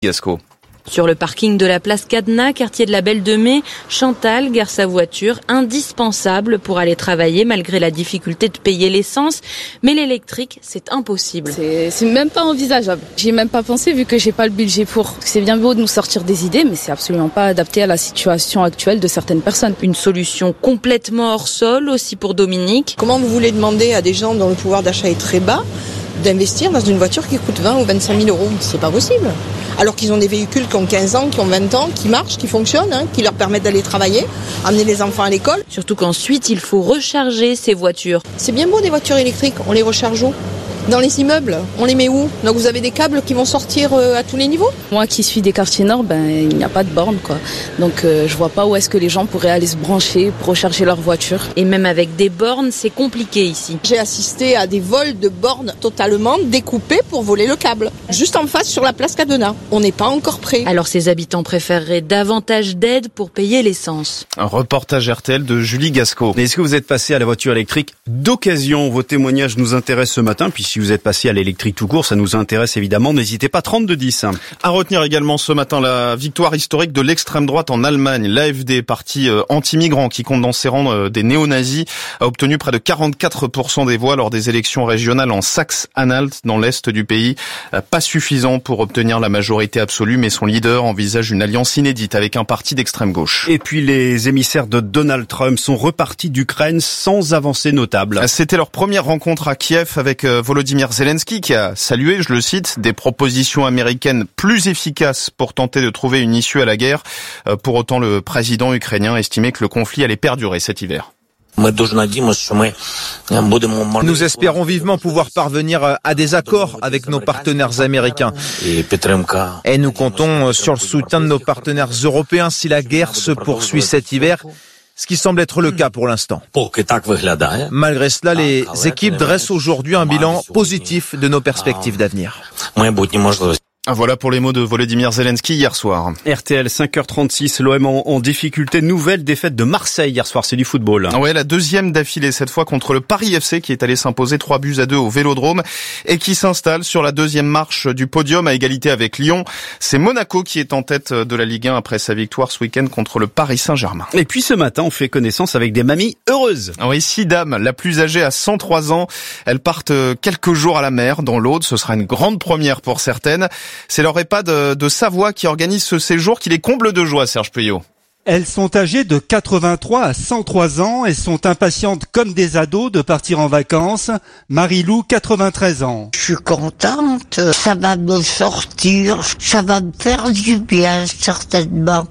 Gasco. Sur le parking de la place Cadenas, quartier de la Belle de Mai, Chantal gare sa voiture, indispensable pour aller travailler malgré la difficulté de payer l'essence. Mais l'électrique, c'est impossible. C'est même pas envisageable. J'y ai même pas pensé vu que j'ai pas le budget pour. C'est bien beau de nous sortir des idées, mais c'est absolument pas adapté à la situation actuelle de certaines personnes. Une solution complètement hors sol aussi pour Dominique. Comment vous voulez demander à des gens dont le pouvoir d'achat est très bas d'investir dans une voiture qui coûte 20 ou 25 000 euros? C'est pas possible. Alors qu'ils ont des véhicules qui ont 15 ans, qui ont 20 ans, qui marchent, qui fonctionnent, qui leur permettent d'aller travailler, amener les enfants à l'école. Surtout qu'ensuite, il faut recharger ces voitures. C'est bien beau des voitures électriques, on les recharge où ? Dans les immeubles, on les met où? Donc vous avez des câbles qui vont sortir à tous les niveaux? Moi qui suis des quartiers nord, il n'y a pas de borne quoi. Donc je vois pas où est-ce que les gens pourraient aller se brancher pour recharger leur voiture. Et même avec des bornes, c'est compliqué ici. J'ai assisté à des vols de bornes totalement découpés pour voler le câble. Juste en face sur la place Cadenas. On n'est pas encore prêt. Alors ces habitants préféreraient davantage d'aide pour payer l'essence. Un reportage RTL de Julie Gasco. Est-ce que vous êtes passé à la voiture électrique d'occasion? Vos témoignages nous intéressent ce matin, puis si vous êtes passé à l'électrique tout court, ça nous intéresse évidemment. N'hésitez pas, 3210. À retenir également ce matin la victoire historique de l'extrême droite en Allemagne. L'AfD, parti anti-migrants qui compte dans ses rangs des néo-nazis, a obtenu près de 44% des voix lors des élections régionales en Saxe-Anhalt, dans l'est du pays. Pas suffisant pour obtenir la majorité absolue, mais son leader envisage une alliance inédite avec un parti d'extrême gauche. Et puis les émissaires de Donald Trump sont repartis d'Ukraine sans avancée notable. C'était leur première rencontre à Kiev avec Volodymyr Zelensky qui a salué, je le cite, des propositions américaines plus efficaces pour tenter de trouver une issue à la guerre. Pour autant, le président ukrainien estimait que le conflit allait perdurer cet hiver. Nous espérons vivement pouvoir parvenir à des accords avec nos partenaires américains. Et nous comptons sur le soutien de nos partenaires européens si la guerre se poursuit cet hiver, ce qui semble être le cas pour l'instant. Malgré cela, les équipes dressent aujourd'hui un bilan positif de nos perspectives d'avenir. Voilà pour les mots de Volodymyr Zelensky hier soir. RTL 5h36, l'OM en difficulté, nouvelle défaite de Marseille hier soir, c'est du football. Ouais, la deuxième d'affilée cette fois contre le Paris FC qui est allé s'imposer 3-2 au Vélodrome et qui s'installe sur la deuxième marche du podium à égalité avec Lyon. C'est Monaco qui est en tête de la Ligue 1 après sa victoire ce week-end contre le Paris Saint-Germain. Et puis ce matin, on fait connaissance avec des mamies heureuses. Oui, 6 dames, la plus âgée a 103 ans. Elles partent quelques jours à la mer dans l'Aude. Ce sera une grande première pour certaines. C'est leur EHPAD de Savoie qui organise ce séjour qui les comble de joie, Serge Puyot. Elles sont âgées de 83 à 103 ans et sont impatientes comme des ados de partir en vacances. Marie-Lou, 93 ans. Je suis contente, ça va me sortir, ça va me faire du bien certainement.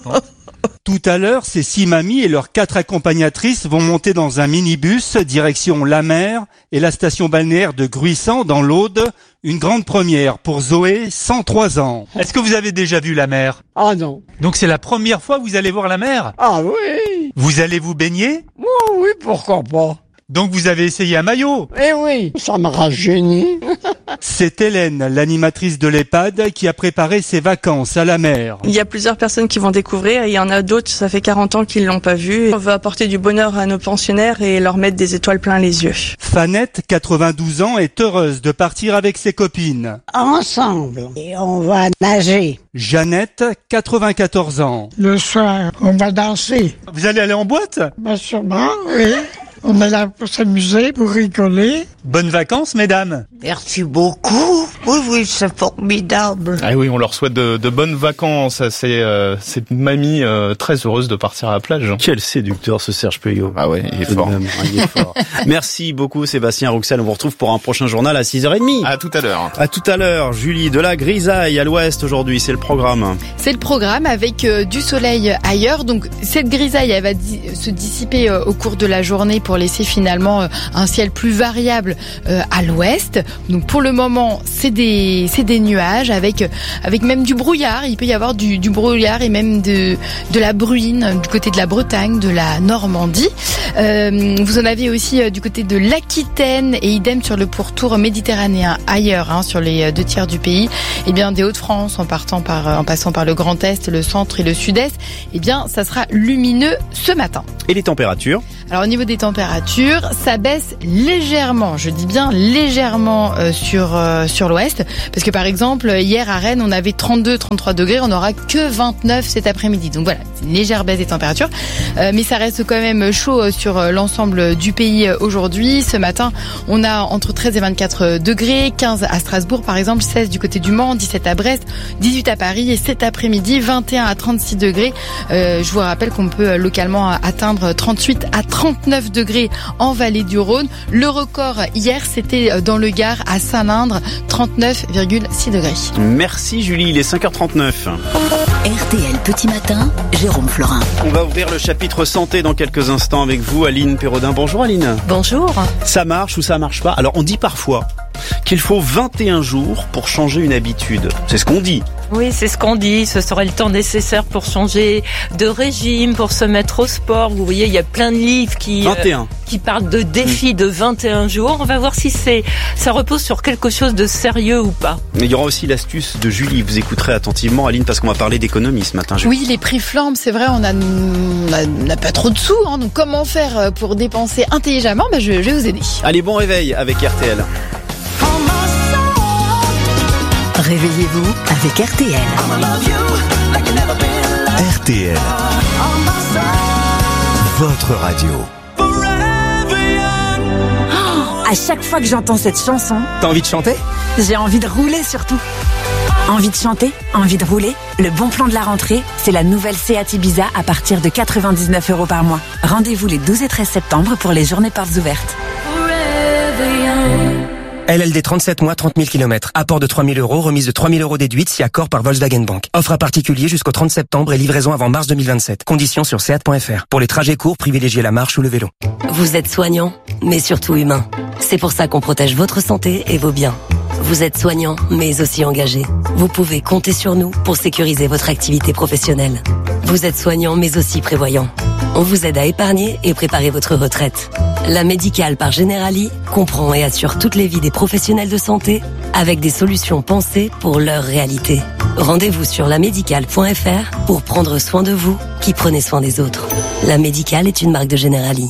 Tout à l'heure, ces 6 mamies et leurs 4 accompagnatrices vont monter dans un minibus direction la mer et la station balnéaire de Gruissant dans l'Aude. Une grande première pour Zoé, 103 ans. Est-ce que vous avez déjà vu la mer? Ah non. Donc c'est la première fois que vous allez voir la mer? Ah oui. Vous allez vous baigner? Oh, oui, pourquoi pas. Donc vous avez essayé un maillot? Eh oui, ça me rajeunit. C'est Hélène, l'animatrice de l'EHPAD, qui a préparé ses vacances à la mer. Il y a plusieurs personnes qui vont découvrir et il y en a d'autres, ça fait 40 ans qu'ils l'ont pas vu. On veut apporter du bonheur à nos pensionnaires et leur mettre des étoiles plein les yeux. Fanette, 92 ans, est heureuse de partir avec ses copines. Ensemble, et on va nager. Jeannette, 94 ans. Le soir, on va danser. Vous allez aller en boîte? Bien sûrement, oui. On est là pour s'amuser, pour rigoler. Bonnes vacances, mesdames. Merci beaucoup. Oui, c'est formidable. Ah oui, on leur souhaite de bonnes vacances à cette mamie très heureuse de partir à la plage. Quel séducteur ce Serge Puyot. Ah ouais, il est fort. Il est fort. Merci beaucoup Sébastien Rouxel. On vous retrouve pour un prochain journal à 6h30. À tout à l'heure. À tout à l'heure. Julie, de la grisaille à l'ouest aujourd'hui, c'est le programme. C'est le programme avec du soleil ailleurs. Donc cette grisaille, elle va se dissiper au cours de la journée pour laisser finalement un ciel plus variable à l'ouest. Donc pour le moment, c'est des nuages avec même du brouillard. Il peut y avoir du brouillard et même de la bruine du côté de la Bretagne, de la Normandie. Vous en avez aussi du côté de l'Aquitaine et idem sur le pourtour méditerranéen ailleurs, sur les 2 tiers du pays. Et bien des Hauts-de-France en passant par le Grand Est, le centre et le Sud-Est. Et bien ça sera lumineux ce matin. Et les températures? Alors au niveau des températures, températures. Ça baisse légèrement, je dis bien légèrement sur l'ouest. Parce que par exemple, hier à Rennes, on avait 32-33 degrés. On n'aura que 29 cet après-midi. Donc voilà, c'est une légère baisse des températures. Mais ça reste quand même chaud sur l'ensemble du pays aujourd'hui. Ce matin, on a entre 13 et 24 degrés. 15 à Strasbourg par exemple, 16 du côté du Mans, 17 à Brest, 18 à Paris. Et cet après-midi, 21 à 36 degrés. Je vous rappelle qu'on peut localement atteindre 38 à 39 degrés en vallée du Rhône. Le record hier, c'était dans le Gard à Saint-Lindre, 39,6 degrés. Merci Julie, il est 5h39. RTL Petit Matin, Jérôme Florin. On va ouvrir le chapitre santé dans quelques instants avec vous, Aline Perrodin. Bonjour Aline. Bonjour. Ça marche ou ça marche pas? Alors on dit parfois qu'il faut 21 jours pour changer une habitude. C'est ce qu'on dit. Oui, c'est ce qu'on dit. Ce serait le temps nécessaire pour changer de régime, pour se mettre au sport. Vous voyez, il y a plein de livres qui parlent de défis de 21 jours. On va voir si ça repose sur quelque chose de sérieux ou pas. Mais il y aura aussi l'astuce de Julie. Vous écouterez attentivement, Aline, parce qu'on va parler d'économie ce matin. Oui, les prix flambent, c'est vrai. On n'a pas trop de sous. Donc comment faire pour dépenser intelligemment? Je vais vous aider. Allez, bon réveil avec RTL. Réveillez-vous avec RTL. RTL. Votre radio. À chaque fois que j'entends cette chanson, t'as envie de chanter? J'ai envie de rouler surtout. Envie de chanter, envie de rouler. Le bon plan de la rentrée, c'est la nouvelle Seat Ibiza à partir de 99 € par mois. Rendez-vous les 12 et 13 septembre pour les journées portes ouvertes. LLD 37 mois, 30 000 km. Apport de 3 000 €, remise de 3 000 € déduite si accord par Volkswagen Bank. Offre à particulier jusqu'au 30 septembre et livraison avant mars 2027. Conditions sur seat.fr. Pour les trajets courts, privilégiez la marche ou le vélo. Vous êtes soignant, mais surtout humain. C'est pour ça qu'on protège votre santé et vos biens. Vous êtes soignant, mais aussi engagé. Vous pouvez compter sur nous pour sécuriser votre activité professionnelle. Vous êtes soignant, mais aussi prévoyant. On vous aide à épargner et préparer votre retraite. La Médicale par Generali comprend et assure toutes les vies des professionnels de santé avec des solutions pensées pour leur réalité. Rendez-vous sur lamédicale.fr pour prendre soin de vous qui prenez soin des autres. La Médicale est une marque de Generali.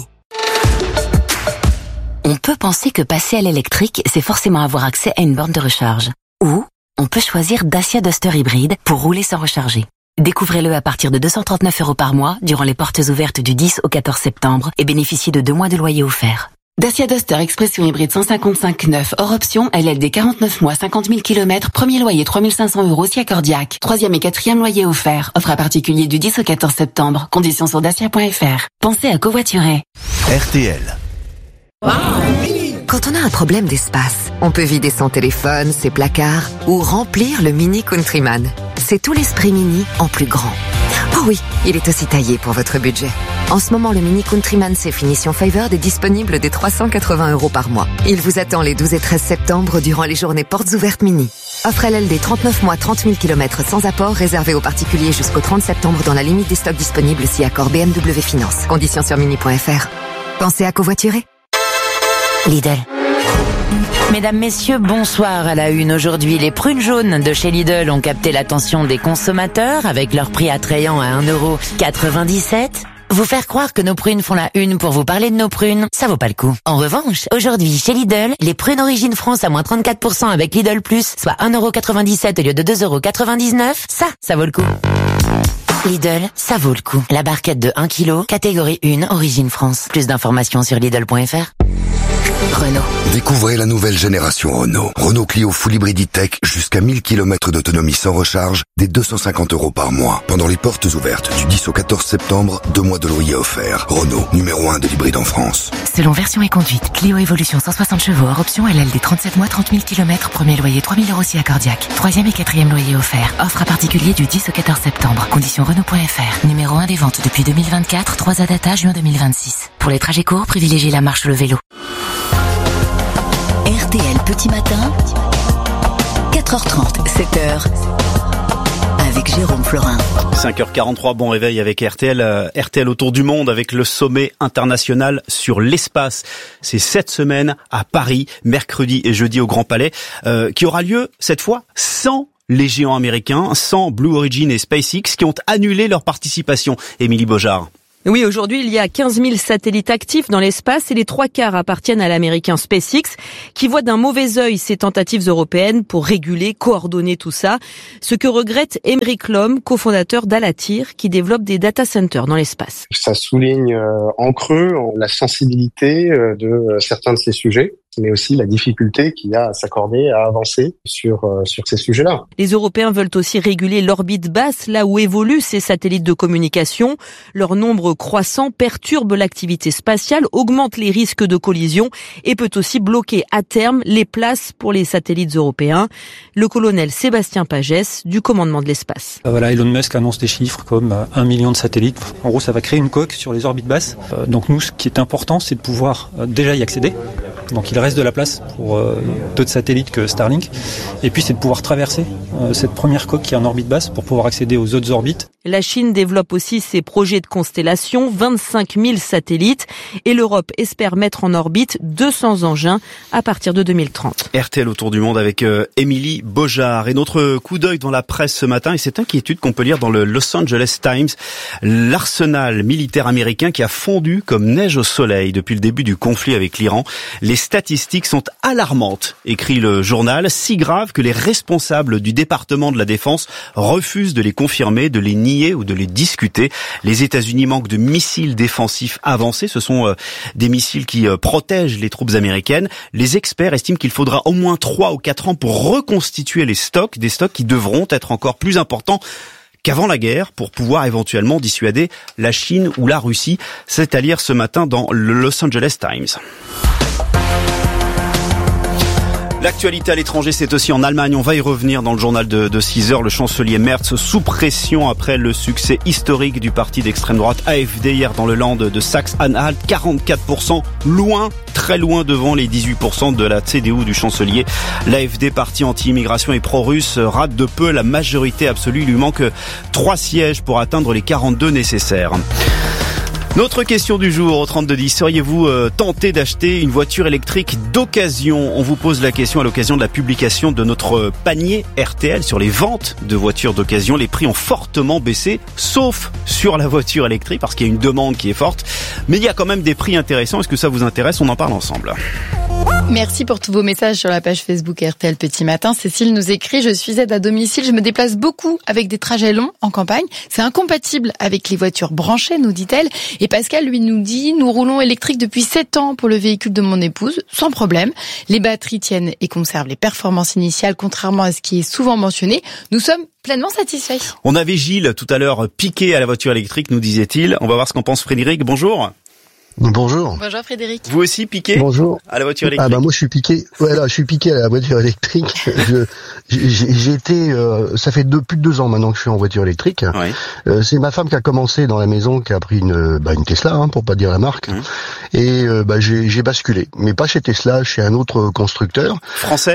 On peut penser que passer à l'électrique, c'est forcément avoir accès à une borne de recharge. Ou on peut choisir Dacia Duster hybride pour rouler sans recharger. Découvrez-le à partir de 239 € par mois durant les portes ouvertes du 10 au 14 septembre et bénéficiez de 2 mois de loyer offert. Dacia Duster Expression hybride 155 neuf hors option, LLD 49 mois, 50 000 km, premier loyer 3 500 € si accordiaque. 3e et 4e loyer offert. Offre à particulier du 10 au 14 septembre. Conditions sur dacia.fr. Pensez à covoiturer. RTL. Quand on a un problème d'espace, on peut vider son téléphone, ses placards ou remplir le Mini Countryman. C'est tout l'esprit Mini en plus grand. Oh oui, il est aussi taillé pour votre budget. En ce moment, le Mini Countryman c'est finition Favored est disponible dès 380 € par mois. Il vous attend les 12 et 13 septembre durant les journées portes ouvertes Mini. Offre LLD 39 mois, 30 000 km sans apport, réservé aux particuliers jusqu'au 30 septembre dans la limite des stocks disponibles si accord BMW Finance. Conditions sur mini.fr. Pensez à covoiturer. Lidl. Mesdames, messieurs, bonsoir à la une. Aujourd'hui, les prunes jaunes de chez Lidl ont capté l'attention des consommateurs avec leur prix attrayant à 1,97 €. Vous faire croire que nos prunes font la une pour vous parler de nos prunes, ça vaut pas le coup. En revanche, aujourd'hui, chez Lidl, les prunes Origine France à moins 34% avec Lidl Plus, soit 1,97 € au lieu de 2,99 €, ça vaut le coup. Lidl, ça vaut le coup. La barquette de 1 kg, catégorie 1, Origine France. Plus d'informations sur Lidl.fr. Renault. Découvrez la nouvelle génération Renault. Renault Clio Full Hybrid E-Tech jusqu'à 1000 km d'autonomie sans recharge, dès 250 € par mois. Pendant les portes ouvertes du 10 au 14 septembre, 2 mois de loyer offerts. Renault, numéro 1 de l'hybride en France. Selon version et conduite, Clio Evolution 160 chevaux hors option LLD 37 mois, 30 000 km, premier loyer 3 000 € si accordiaque. 3e et 4e loyer offert. Offre à particulier du 10 au 14 septembre. Conditions Renault.fr. Numéro 1 des ventes depuis 2024, 3 data juin 2026. Pour les trajets courts, privilégiez la marche ou le vélo. RTL Petit Matin, 4h30, 7h, avec Jérôme Florin. 5h43, bon réveil avec RTL. RTL autour du monde avec le sommet international sur l'espace. C'est cette semaine à Paris, mercredi et jeudi au Grand Palais, qui aura lieu cette fois sans les géants américains, sans Blue Origin et SpaceX qui ont annulé leur participation. Émilie Beaujard. Oui, aujourd'hui, il y a 15 000 satellites actifs dans l'espace et les 3/4 appartiennent à l'américain SpaceX qui voit d'un mauvais œil ces tentatives européennes pour réguler, coordonner tout ça. Ce que regrette Émeric Lhomme, cofondateur d'Alatyr, qui développe des data centers dans l'espace. Ça souligne en creux la sensibilité de certains de ces sujets, mais aussi la difficulté qu'il y a à s'accorder, à avancer sur ces sujets-là. Les Européens veulent aussi réguler l'orbite basse, là où évoluent ces satellites de communication. Leur nombre croissant perturbe l'activité spatiale, augmente les risques de collision et peut aussi bloquer à terme les places pour les satellites européens. Le colonel Sébastien Pagès du commandement de l'espace. Voilà, Elon Musk annonce des chiffres comme 1 million de satellites. En gros, ça va créer une coque sur les orbites basses. Donc nous, ce qui est important, c'est de pouvoir déjà y accéder. Donc il reste de la place pour d'autres satellites que Starlink. Et puis c'est de pouvoir traverser cette première coque qui est en orbite basse pour pouvoir accéder aux autres orbites. La Chine développe aussi ses projets de constellation, 25 000 satellites. Et l'Europe espère mettre en orbite 200 engins à partir de 2030. RTL autour du monde avec Émilie Beaujard. Et notre coup d'œil dans la presse ce matin et cette inquiétude qu'on peut lire dans le Los Angeles Times. L'arsenal militaire américain qui a fondu comme neige au soleil depuis le début du conflit avec l'Iran. Les statistiques sont alarmantes, écrit le journal, si graves que les responsables du département de la Défense refusent de les confirmer, de les nier ou de les discuter. Les États-Unis manquent de missiles défensifs avancés. Ce sont des missiles qui protègent les troupes américaines. Les experts estiment qu'il faudra au moins 3 ou 4 ans pour reconstituer les stocks, des stocks qui devront être encore plus importants qu'avant la guerre pour pouvoir éventuellement dissuader la Chine ou la Russie. C'est à lire ce matin dans le Los Angeles Times. L'actualité à l'étranger, c'est aussi en Allemagne. On va y revenir dans le journal de 6 heures. Le chancelier Merz sous pression après le succès historique du parti d'extrême droite AfD hier dans le Land de Saxe-Anhalt. 44%, loin, très loin devant les 18% de la CDU du chancelier. L'AfD, parti anti-immigration et pro-russe, rate de peu la majorité absolue. Il lui manque 3 sièges pour atteindre les 42 nécessaires. Notre question du jour au 3210, seriez-vous tenté d'acheter une voiture électrique d'occasion ? On vous pose la question à l'occasion de la publication de notre panier RTL sur les ventes de voitures d'occasion. Les prix ont fortement baissé, sauf sur la voiture électrique parce qu'il y a une demande qui est forte. Mais il y a quand même des prix intéressants. Est-ce que ça vous intéresse ? On en parle ensemble. Merci pour tous vos messages sur la page Facebook RTL Petit Matin. Cécile nous écrit « Je suis aide à domicile, je me déplace beaucoup avec des trajets longs en campagne. C'est incompatible avec les voitures branchées, nous dit-elle. Et Pascal, lui, nous dit « Nous roulons électrique depuis 7 ans pour le véhicule de mon épouse, sans problème. Les batteries tiennent et conservent les performances initiales, contrairement à ce qui est souvent mentionné. Nous sommes pleinement satisfaits. » On avait Gilles tout à l'heure piqué à la voiture électrique, nous disait-il. On va voir ce qu'en pense Frédéric. Bonjour. Bonjour. Bonjour Frédéric. Vous aussi piqué ? Bonjour. À la voiture électrique. Ah bah moi je suis piqué. Voilà, je suis piqué à la voiture électrique. J'ai été, ça fait plus de 2 ans maintenant que je suis en voiture électrique. Oui. C'est ma femme qui a commencé dans la maison, qui a pris une Tesla, pour pas dire la marque. Et j'ai basculé, mais pas chez Tesla, chez un autre constructeur. Français.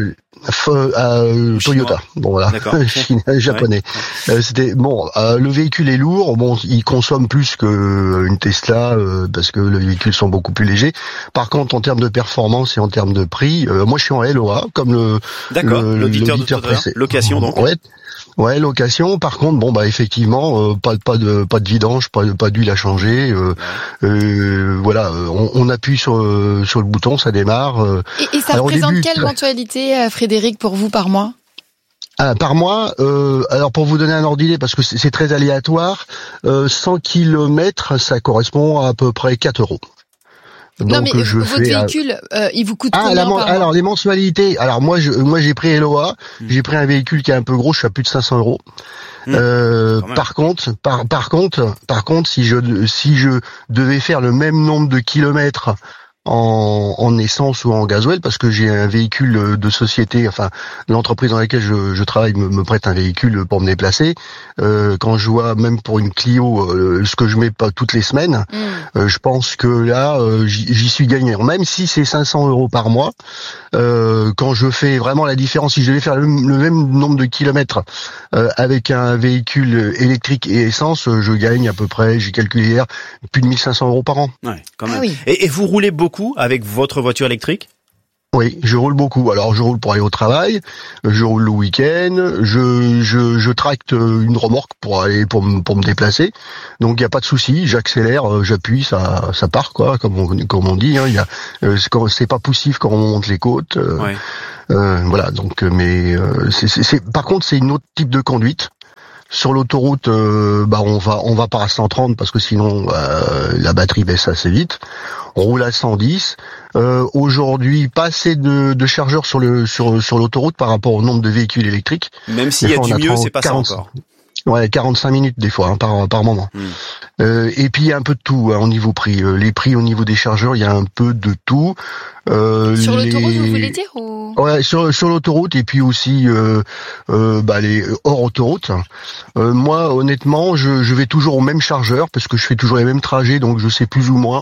Toyota. Bon voilà, japonais. Ouais. C'était bon. Le véhicule est lourd. Bon, il consomme plus que une Tesla parce que les véhicules sont beaucoup plus légers. Par contre, en termes de performance et en termes de prix, moi je suis en LOA comme l'auditeur précédent. Location donc. Ouais, location. Par contre, effectivement, pas de vidange, pas d'huile à changer. Voilà, on appuie sur le bouton, ça démarre. Et ça représente quelle mensualité, Frédéric, pour vous par mois ? Par mois, alors pour vous donner un ordre d'idée, parce que c'est très aléatoire, 100 kilomètres, ça correspond à peu près 4 €. Donc, non mais votre véhicule, il vous coûte combien par mois ? Alors les mensualités. Alors moi j'ai pris LOA, j'ai pris un véhicule qui est un peu gros, je suis à plus de 500 €. Par contre, si je devais faire le même nombre de kilomètres en essence ou en gasoil, parce que j'ai un véhicule de société, enfin l'entreprise dans laquelle je travaille me prête un véhicule pour me déplacer. Quand je vois même pour une Clio ce que je mets pas toutes les semaines, je pense que là j'y suis gagnant. Même si c'est 500 € par mois, quand je fais vraiment la différence, si je devais faire le même nombre de kilomètres avec un véhicule électrique et essence, je gagne à peu près, j'ai calculé hier, plus de 1 500 € par an. Ouais, quand même. Ah oui. Et vous roulez beaucoup avec votre voiture électrique ? Oui, je roule beaucoup. Alors, je roule pour aller au travail, je roule le week-end, je tracte une remorque pour me déplacer. Donc, il y a pas de souci. J'accélère, j'appuie, ça part, quoi, comme on dit. Hein. C'est pas poussif quand on monte les côtes. Voilà. Donc, par contre, c'est une autre type de conduite. Sur l'autoroute, on va pas à 130 parce que sinon la batterie baisse assez vite. On roule à 110. Aujourd'hui, pas assez de chargeurs sur l'autoroute par rapport au nombre de véhicules électriques. Même s'il y a du mieux, c'est pas 40, ça encore. Ouais, 45 minutes des fois, hein, par moment. Et puis il y a un peu de tout au niveau prix. Les prix au niveau des chargeurs, il y a un peu de tout. Sur l'autoroute, vous voulez dire ou... Ouais, sur l'autoroute et puis aussi les hors autoroute. Moi, honnêtement, je vais toujours au même chargeur parce que je fais toujours les mêmes trajets, donc je sais plus ou moins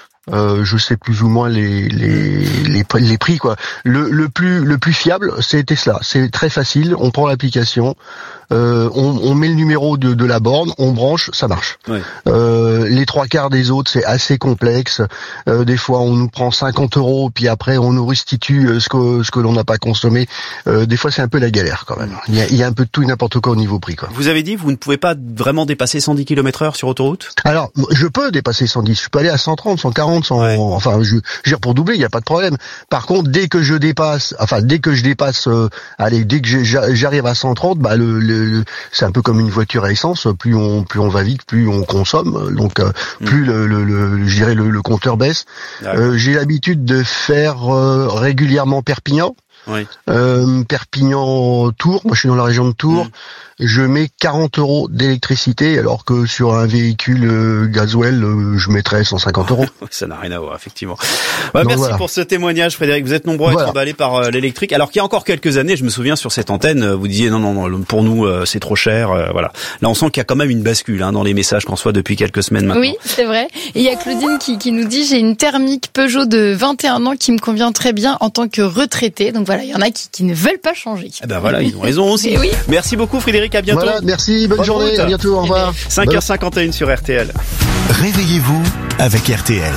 les prix, quoi. Le plus fiable, c'est Tesla. C'est très facile. On prend l'application, on met le numéro de la borne, on branche, ça marche. Ouais. Les trois quarts des autres, c'est assez complexe. Des fois, on nous prend 50 €, puis après, on nous restitue ce que l'on n'a pas consommé. Des fois, c'est un peu la galère, quand même. Il y a un peu de tout et n'importe quoi au niveau prix, quoi. Vous avez dit, vous ne pouvez pas vraiment dépasser 110 km/h sur autoroute? Alors, je peux dépasser 110. Je peux aller à 130, 140, enfin, je veux dire, pour doubler, il n'y a pas de problème. Par contre, dès que je dépasse, dès que j'arrive à 130, c'est un peu comme une voiture à essence. Plus on va vite, plus on consomme. Donc, plus le compteur baisse. J'ai l'habitude de faire régulièrement Perpignan. Oui. Perpignan-Tours, moi je suis dans la région de Tours, je mets 40 € d'électricité, alors que sur un véhicule gasoil, je mettrais 150 €. Ça n'a rien à voir, effectivement. Merci pour ce témoignage, Frédéric. Vous êtes nombreux à être emballés par l'électrique, alors qu'il y a encore quelques années, je me souviens sur cette antenne, vous disiez non, pour nous c'est trop cher. Voilà. Là, on sent qu'il y a quand même une bascule dans les messages qu'on reçoit depuis quelques semaines maintenant. Oui, c'est vrai. Et il y a Claudine qui nous dit: j'ai une thermique Peugeot de 21 ans qui me convient très bien en tant que retraitée. Donc voilà, il y en a qui ne veulent pas changer. Eh ben voilà, ils ont raison aussi. Oui. Merci beaucoup, Frédéric, à bientôt. Voilà, merci, bonne journée, route. À bientôt, au revoir. 5h51 sur RTL. Réveillez-vous avec RTL.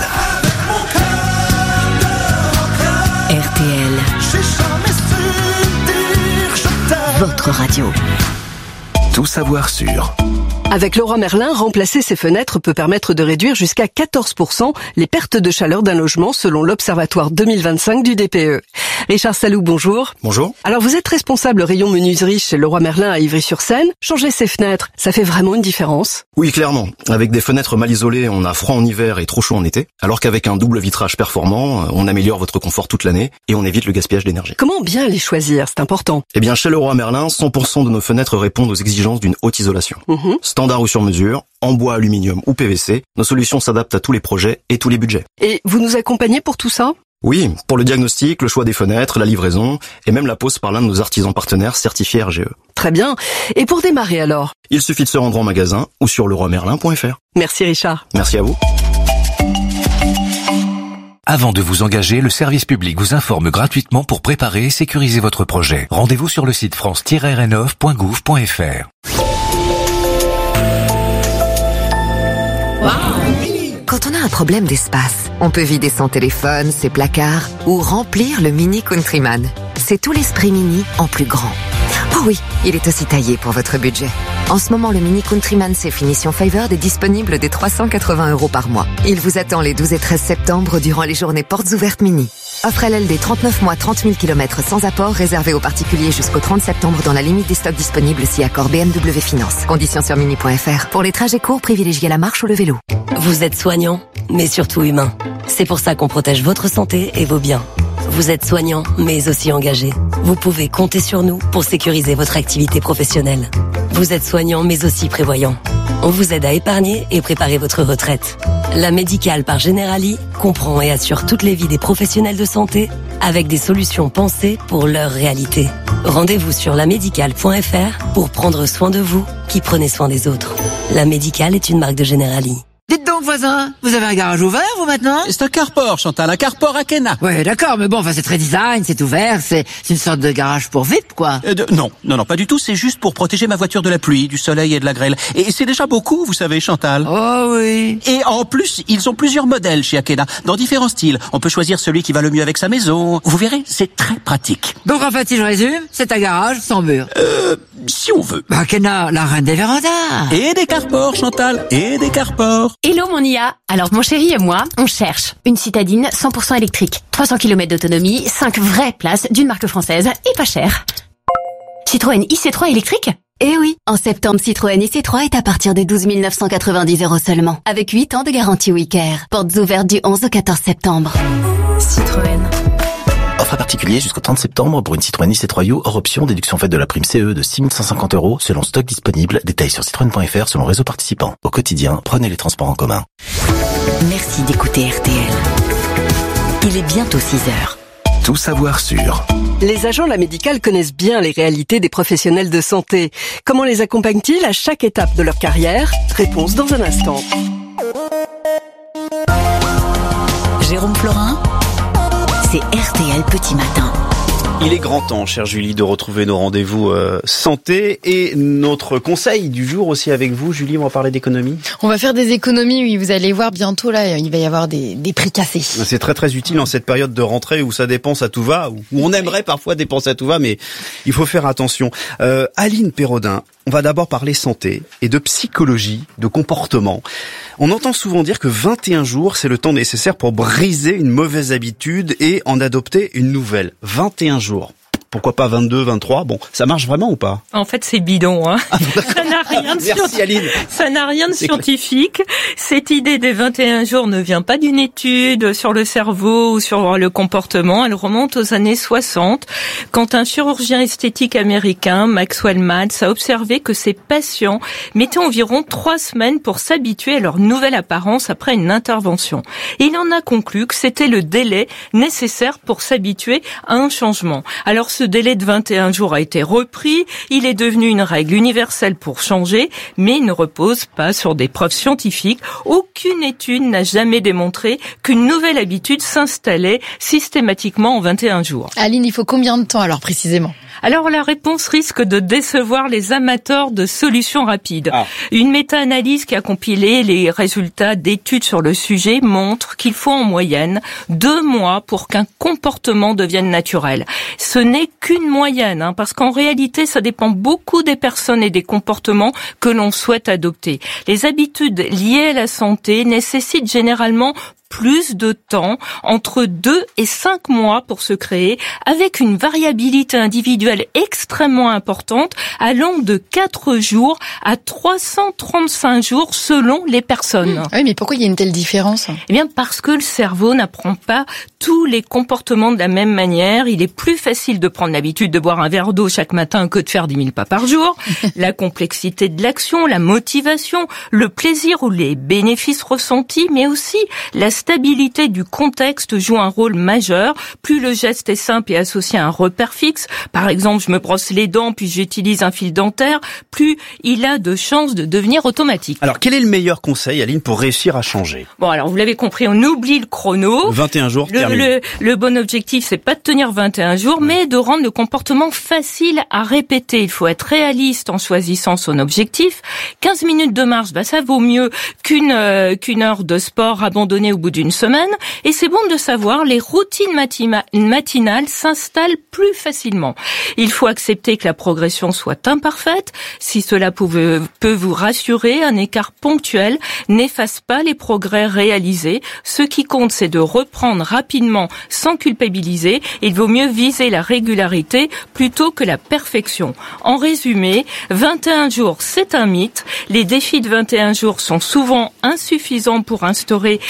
RTL. Votre radio. Tout savoir sur. Avec Leroy Merlin, remplacer ses fenêtres peut permettre de réduire jusqu'à 14% les pertes de chaleur d'un logement selon l'Observatoire 2025 du DPE. Richard Salou, bonjour. Bonjour. Alors vous êtes responsable rayon menuiserie chez Leroy Merlin à Ivry-sur-Seine. Changer ses fenêtres, ça fait vraiment une différence? Oui, clairement. Avec des fenêtres mal isolées, on a froid en hiver et trop chaud en été. Alors qu'avec un double vitrage performant, on améliore votre confort toute l'année et on évite le gaspillage d'énergie. Comment bien les choisir? C'est important. Eh bien, chez Leroy Merlin, 100% de nos fenêtres répondent aux exigences d'une haute isolation. Standard ou sur mesure, en bois, aluminium ou PVC, nos solutions s'adaptent à tous les projets et tous les budgets. Et vous nous accompagnez pour tout ça? Oui, pour le diagnostic, le choix des fenêtres, la livraison et même la pose par l'un de nos artisans partenaires certifiés RGE. Très bien. Et pour démarrer alors? Il suffit de se rendre en magasin ou sur leroymerlin.fr. Merci Richard. Merci à vous. Avant de vous engager, le service public vous informe gratuitement pour préparer et sécuriser votre projet. Rendez-vous sur le site france-rénov.gouv.fr. Quand on a un problème d'espace, on peut vider son téléphone, ses placards ou remplir le Mini Countryman. C'est tout l'esprit Mini en plus grand. Oh oui, il est aussi taillé pour votre budget. En ce moment, le Mini Countryman C finition Favored est disponible dès 380 € par mois. Il vous attend les 12 et 13 septembre durant les journées portes ouvertes Mini. Offre LLD 39 mois, 30 000 km sans apport, réservé aux particuliers jusqu'au 30 septembre dans la limite des stocks disponibles si accord BMW Finance. Conditions sur mini.fr. Pour les trajets courts, privilégiez la marche ou le vélo. Vous êtes soignant, mais surtout humain. C'est pour ça qu'on protège votre santé et vos biens. Vous êtes soignant, mais aussi engagé. Vous pouvez compter sur nous pour sécuriser votre activité professionnelle. Vous êtes soignant, mais aussi prévoyant. On vous aide à épargner et préparer votre retraite. La Médicale par Generali comprend et assure toutes les vies des professionnels de santé avec des solutions pensées pour leur réalité. Rendez-vous sur lamédicale.fr pour prendre soin de vous qui prenez soin des autres. La Médicale est une marque de Generali. Dites donc, donc, voisin? Vous avez un garage ouvert, vous, maintenant? C'est un carport, Chantal, un carport à Kena. Ouais, d'accord, mais bon, c'est très design, c'est ouvert, c'est une sorte de garage pour VIP, quoi. Non, pas du tout, c'est juste pour protéger ma voiture de la pluie, du soleil et de la grêle. Et c'est déjà beaucoup, vous savez, Chantal. Oh oui. Et en plus, ils ont plusieurs modèles chez Akena, dans différents styles. On peut choisir celui qui va le mieux avec sa maison. Vous verrez, c'est très pratique. Donc, en fait, si je résume, c'est un garage sans mur. Si on veut. Akena, la reine des vérandas. Et des carports, Chantal, et des carports. Hello mon IA. Alors mon chéri et moi, on cherche une citadine 100% électrique, 300 km d'autonomie, 5 vraies places d'une marque française et pas cher. Citroën IC3 électrique? Eh oui, en septembre, Citroën IC3 est à partir de 12 990 € seulement, avec 8 ans de garantie WeCare. Portes ouvertes du 11 au 14 septembre. Citroën. Offre à particulier jusqu'au 30 septembre pour une Citroën IC3U hors option, déduction faite de la prime CE de 6 150 € selon stock disponible. Détails sur citroën.fr selon réseau participant. Au quotidien, prenez les transports en commun. Merci d'écouter RTL. Il est bientôt 6h. Tout savoir sur. Les agents de la médicale connaissent bien les réalités des professionnels de santé. Comment les accompagnent-ils à chaque étape de leur carrière? Réponse dans un instant. Jérôme Florin, c'est RTL Petit Matin. Il est grand temps, chère Julie, de retrouver nos rendez-vous santé et notre conseil du jour aussi avec vous. Julie, on va parler d'économie. On va faire des économies, oui. Vous allez voir bientôt, là, il va y avoir des prix cassés. C'est très très utile en cette période de rentrée où ça dépense à tout va, où on aimerait parfois dépenser à tout va, mais il faut faire attention. Aline Pérodin, on va d'abord parler santé et de psychologie, de comportement. On entend souvent dire que 21 jours, c'est le temps nécessaire pour briser une mauvaise habitude et en adopter une nouvelle. 21 jours. Pourquoi pas 22, 23? Bon, ça marche vraiment ou pas? En fait, c'est bidon, hein. Ça n'a rien de Ça n'a rien de scientifique. Cette idée des 21 jours ne vient pas d'une étude sur le cerveau ou sur le comportement. Elle remonte aux années 60, quand un chirurgien esthétique américain, Maxwell Maltz, a observé que ses patients mettaient environ 3 semaines pour s'habituer à leur nouvelle apparence après une intervention. Et il en a conclu que c'était le délai nécessaire pour s'habituer à un changement. Alors, ce délai de 21 jours a été repris, il est devenu une règle universelle pour changer, mais il ne repose pas sur des preuves scientifiques. Aucune étude n'a jamais démontré qu'une nouvelle habitude s'installait systématiquement en 21 jours. Aline, il faut combien de temps alors précisément? Alors la réponse risque de décevoir les amateurs de solutions rapides. Une méta-analyse qui a compilé les résultats d'études sur le sujet montre qu'il faut en moyenne 2 mois pour qu'un comportement devienne naturel. Ce n'est qu'une moyenne, parce qu'en réalité, ça dépend beaucoup des personnes et des comportements que l'on souhaite adopter. Les habitudes liées à la santé nécessitent généralement plus de temps, entre 2 et 5 mois pour se créer, avec une variabilité individuelle extrêmement importante, allant de 4 jours à 335 jours selon les personnes. Oui, mais pourquoi il y a une telle différence? Eh bien, parce que le cerveau n'apprend pas tous les comportements de la même manière. Il est plus facile de prendre l'habitude de boire un verre d'eau chaque matin que de faire 10 000 pas par jour. La complexité de l'action, la motivation, le plaisir ou les bénéfices ressentis, mais aussi la stabilité du contexte joue un rôle majeur. Plus le geste est simple et associé à un repère fixe, par exemple je me brosse les dents puis j'utilise un fil dentaire, plus il a de chances de devenir automatique. Alors quel est le meilleur conseil, Aline, pour réussir à changer? Bon, alors vous l'avez compris, on oublie le chrono. 21 jours, terminé. Le bon objectif, c'est pas de tenir 21 jours, mais de rendre le comportement facile à répéter. Il faut être réaliste en choisissant son objectif. 15 minutes de marche, ça vaut mieux qu'une heure de sport abandonnée au bout d'une semaine. Et c'est bon de savoir, les routines matinales s'installent plus facilement. Il faut accepter que la progression soit imparfaite. Si cela peut vous rassurer, un écart ponctuel n'efface pas les progrès réalisés. Ce qui compte, c'est de reprendre rapidement sans culpabiliser. Il vaut mieux viser la régularité plutôt que la perfection. En résumé, 21 jours, c'est un mythe. Les défis de 21 jours sont souvent insuffisants pour instaurer des